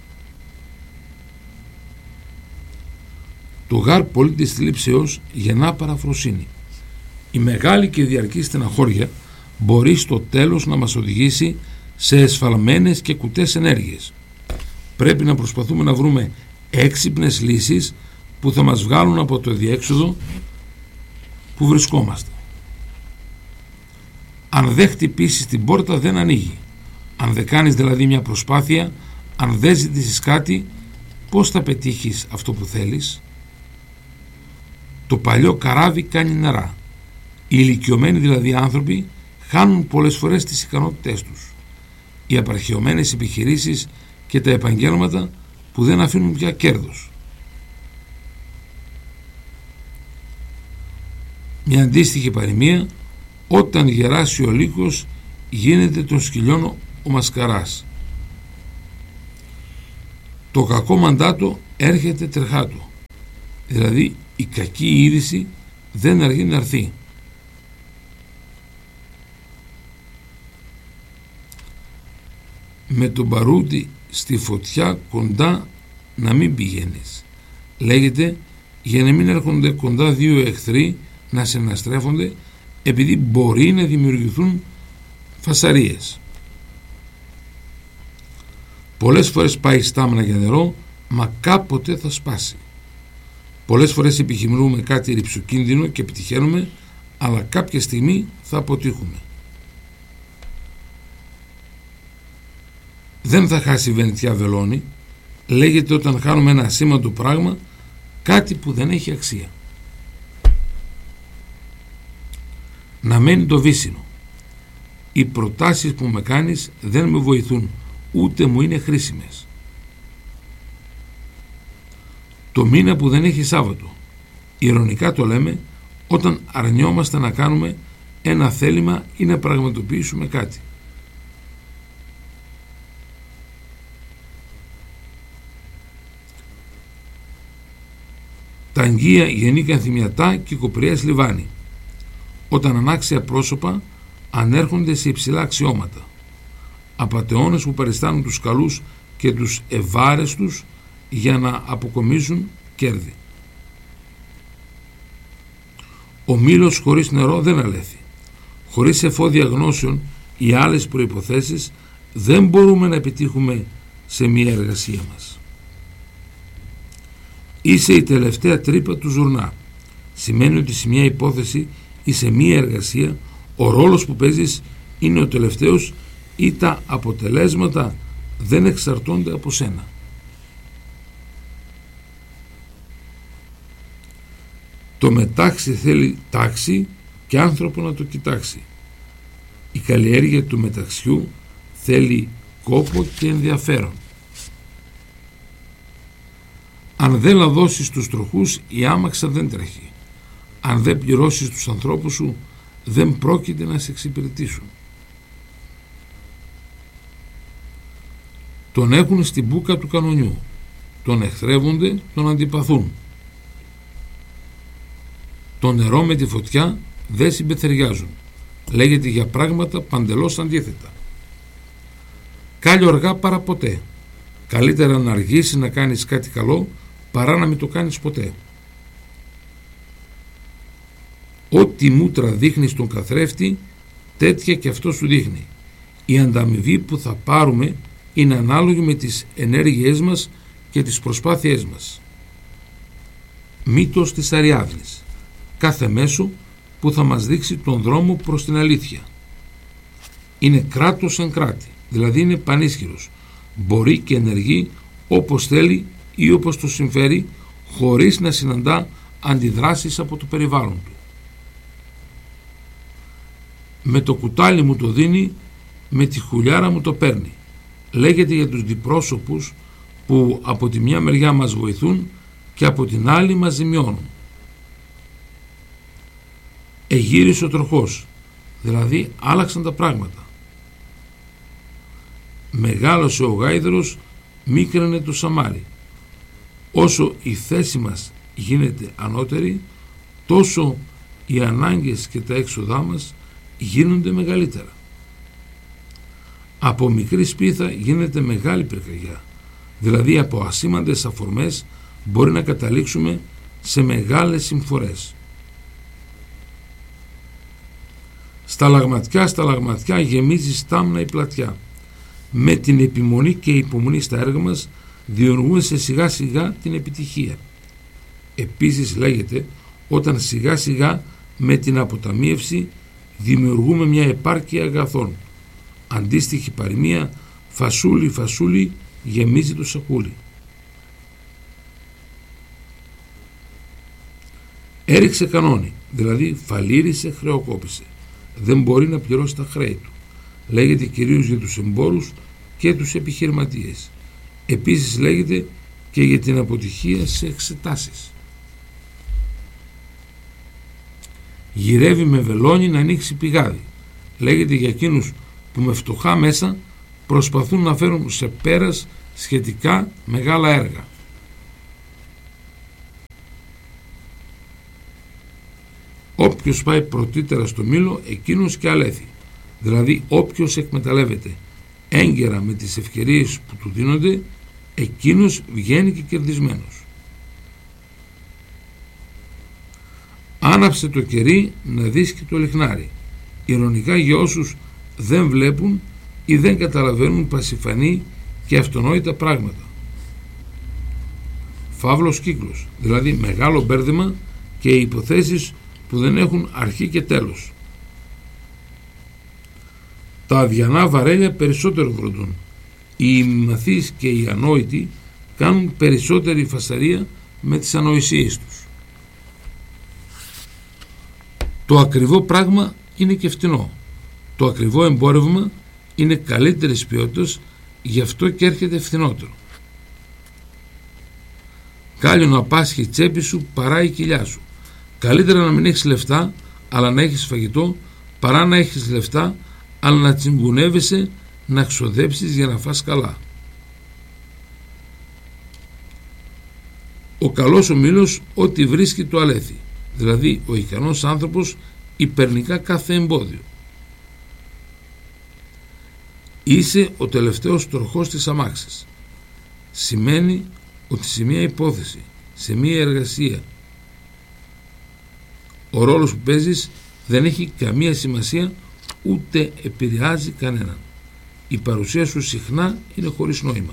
Το γάρ πολύ της θλίψεως γεννά παραφροσύνη. Η μεγάλη και διαρκή στεναχώρια μπορεί στο τέλος να μας οδηγήσει σε εσφαλμένες και κουτές ενέργειες. Πρέπει να προσπαθούμε να βρούμε έξυπνες λύσεις που θα μας βγάλουν από το διέξοδο που βρισκόμαστε. Αν δεν χτυπήσεις την πόρτα δεν ανοίγει. Αν δεν κάνεις δηλαδή μια προσπάθεια, αν δεν ζητήσεις κάτι, πώς θα πετύχεις αυτό που θέλεις? Το παλιό καράβι κάνει νερά. Οι ηλικιωμένοι δηλαδή άνθρωποι χάνουν πολλές φορές τις ικανότητές τους. Οι απαρχαιωμένες επιχειρήσεις και τα επαγγέλματα που δεν αφήνουν πια κέρδος. Μια αντίστοιχη παροιμία: όταν γεράσει ο λύκος γίνεται των σκυλιών ο μασκαράς. Το κακό μαντάτο έρχεται τρεχάτο, δηλαδή η κακή είδηση δεν αργεί να έρθει. Με τον παρούτι στη φωτιά κοντά να μην πηγαίνεις, λέγεται, για να μην έρχονται κοντά δύο εχθροί να σε αναστρέφονται, επειδή μπορεί να δημιουργηθούν φασαρίες. Πολλές φορές πάει στάμνα για νερό, μα κάποτε θα σπάσει. Πολλές φορές επιχειρούμε κάτι ρυψοκίνδυνο και επιτυχαίνουμε, αλλά κάποια στιγμή θα αποτύχουμε. Δεν θα χάσει βενετιά βελόνι, λέγεται όταν χάνουμε ένα ασήμαντο πράγμα, κάτι που δεν έχει αξία. Να μένει το βύσσινο. Οι προτάσεις που με κάνεις δεν με βοηθούν, ούτε μου είναι χρήσιμες. Το μήνα που δεν έχει Σάββατο, ειρωνικά το λέμε όταν αρνιόμαστε να κάνουμε ένα θέλημα ή να πραγματοποιήσουμε κάτι. Τα αγγεία γεννήκαν θυμιατά και κοπριές λιβάνι, όταν ανάξια πρόσωπα ανέρχονται σε υψηλά αξιώματα. Απατεώνες που περιστάνουν τους καλούς και τους ευάρεστους για να αποκομίζουν κέρδη. Ο μήλος χωρίς νερό δεν αλέθει. Χωρίς εφόδια γνώσεων ή άλλες προϋποθέσεις δεν μπορούμε να επιτύχουμε σε μια εργασία μας. Είσαι η τελευταία τρύπα του ζουρνά. Σημαίνει ότι σε μια υπόθεση ή σε μια εργασία ο ρόλος που παίζεις είναι ο τελευταίος ή τα αποτελέσματα δεν εξαρτώνται από σένα. Το μετάξι θέλει τάξη και άνθρωπο να το κοιτάξει. Η καλλιέργεια του μεταξιού θέλει κόπο και ενδιαφέρον. Αν δεν λαδώσεις τους τροχούς, η άμαξα δεν τρέχει. Αν δεν πληρώσεις τους ανθρώπους σου, δεν πρόκειται να σε εξυπηρετήσουν. Τον έχουν στην μπούκα του κανονιού. Τον εχθρεύονται, τον αντιπαθούν. Το νερό με τη φωτιά δεν συμπεθεριάζουν. Λέγεται για πράγματα παντελώς αντίθετα. Κάλλιο αργά παρά ποτέ. Καλύτερα να αργήσεις να κάνεις κάτι καλό παρά να μην το κάνεις ποτέ. Ό,τι μούτρα δείχνει στον καθρέφτη, τέτοια και αυτό σου δείχνει. Η ανταμοιβή που θα πάρουμε είναι ανάλογη με τις ενέργειές μας και τις προσπάθειές μας. Μύτος της Αριάδνης. Κάθε μέσο που θα μας δείξει τον δρόμο προς την αλήθεια. Είναι κράτος εν κράτη, δηλαδή είναι πανίσχυρος. Μπορεί και ενεργεί όπως θέλει ή όπως το συμφέρει, χωρίς να συναντά αντιδράσεις από το περιβάλλον του. Με το κουτάλι μου το δίνει, με τη χουλιάρα μου το παίρνει. Λέγεται για τους διπρόσωπους που από τη μια μεριά μας βοηθούν και από την άλλη μας ζημιώνουν. Εγύρισε ο τροχός, δηλαδή άλλαξαν τα πράγματα. Μεγάλωσε ο γάιδρος, μίκρανε το σαμάρι. Όσο η θέση μας γίνεται ανώτερη, τόσο οι ανάγκες και τα έξοδά μας γίνονται μεγαλύτερα. Από μικρή σπίθα γίνεται μεγάλη πυρκαγιά, δηλαδή από ασήμαντες αφορμές μπορεί να καταλήξουμε σε μεγάλες συμφορές. Στα λαγματιά γεμίζει στάμνα η πλατιά. Με την επιμονή και υπομονή στα έργα μας διονυγούμε σε σιγά σιγά την επιτυχία. Επίσης λέγεται όταν σιγά σιγά με την αποταμίευση δημιουργούμε μια επάρκεια αγαθών. Αντίστοιχη παροιμία, φασούλι φασούλι γεμίζει το σακούλι. Έριξε κανόνι, δηλαδή φαλήρισε, χρεοκόπησε. Δεν μπορεί να πληρώσει τα χρέη του. Λέγεται κυρίως για τους εμπόρους και τους επιχειρηματίες. Επίσης λέγεται και για την αποτυχία σε εξετάσεις. Γυρεύει με βελόνι να ανοίξει πηγάδι. Λέγεται για εκείνους που με φτωχά μέσα προσπαθούν να φέρουν σε πέρας σχετικά μεγάλα έργα. Όποιος πάει πρωτήτερα στο μήλο, εκείνος και αλέθη. Δηλαδή όποιος εκμεταλλεύεται έγκαιρα με τις ευκαιρίες που του δίνονται, εκείνος βγαίνει και κερδισμένος. Άναψε το κερί να δεις και το λιχνάρι. Ειρωνικά για όσους δεν βλέπουν ή δεν καταλαβαίνουν πασιφανή και αυτονόητα πράγματα. Φαύλος κύκλος, δηλαδή μεγάλο μπέρδεμα και υποθέσεις που δεν έχουν αρχή και τέλος. Τα αδιανά βαρέλια περισσότερο βροντούν. Οι ημιμαθείς και οι ανόητοι κάνουν περισσότερη φασαρία με τις ανοησίες τους. Το ακριβό πράγμα είναι και φτηνό. Το ακριβό εμπόρευμα είναι καλύτερης ποιότητας, γι' αυτό και έρχεται φθηνότερο. Κάλλιο να πάσχει η τσέπη σου παρά η κοιλιά σου. Καλύτερα να μην έχεις λεφτά αλλά να έχεις φαγητό, παρά να έχεις λεφτά αλλά να τσιγκουνεύεσαι να ξοδέψεις για να φας καλά. Ο καλός ο μήλος ό,τι βρίσκει το αλέθη, δηλαδή ο ικανός άνθρωπος υπερνικά κάθε εμπόδιο. Είσαι ο τελευταίος τροχός της αμάξης. Σημαίνει ότι σε μια υπόθεση, σε μια εργασία, ο ρόλος που παίζεις δεν έχει καμία σημασία, ούτε επηρεάζει κανέναν. Η παρουσία σου συχνά είναι χωρίς νόημα.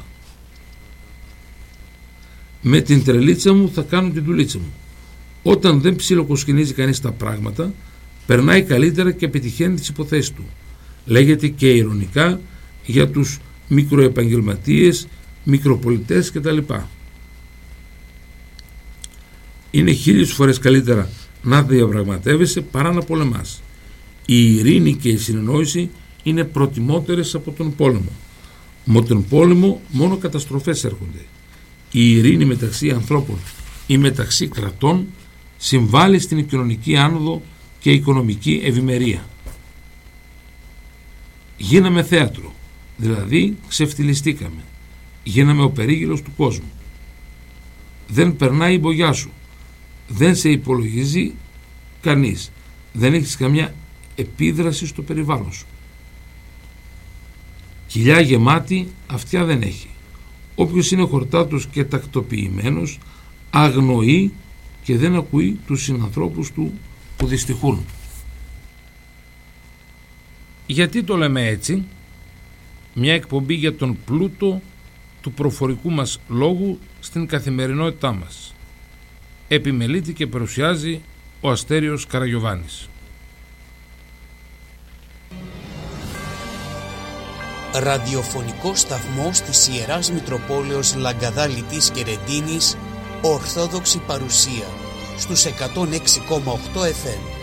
Με την τρελίτσα μου θα κάνω την δουλίτσα μου. Όταν δεν ψιλοκοσκινίζει κανείς τα πράγματα, περνάει καλύτερα και επιτυχαίνει τις υποθέσεις του. Λέγεται και ειρωνικά για τους μικροεπαγγελματίες, μικροπολιτές κτλ. Είναι 1000 φορές καλύτερα να διαπραγματεύεσαι παρά να πολεμάς. Η ειρήνη και η συνεννόηση είναι προτιμότερες από τον πόλεμο. Με τον πόλεμο μόνο καταστροφές έρχονται. Η ειρήνη μεταξύ ανθρώπων ή μεταξύ κρατών συμβάλλει στην κοινωνική άνοδο και οικονομική ευημερία. Γίναμε θέατρο, δηλαδή ξεφτυλιστήκαμε. Γίναμε ο περίγυλος του κόσμου. Δεν περνάει η μπογιά σου. Δεν σε υπολογίζει κανείς. Δεν έχεις καμιά επίδραση στο περιβάλλον σου. Κοιλιά γεμάτη αυτιά δεν έχει. Όποιος είναι χορτάτος και τακτοποιημένος αγνοεί και δεν ακούει τους συνανθρώπους του που δυστυχούν. Γιατί το λέμε έτσι? Μια εκπομπή για τον πλούτο του προφορικού μας λόγου στην καθημερινότητά μας. Επιμελείται και παρουσιάζει ο Αστέριος Καραγιωβάνης. Ραδιοφωνικό σταθμός της Ιεράς Μητροπόλεως Λαγκαδάλητης και Ρεντίνης, Ορθόδοξη παρουσία στους 106,8 FM.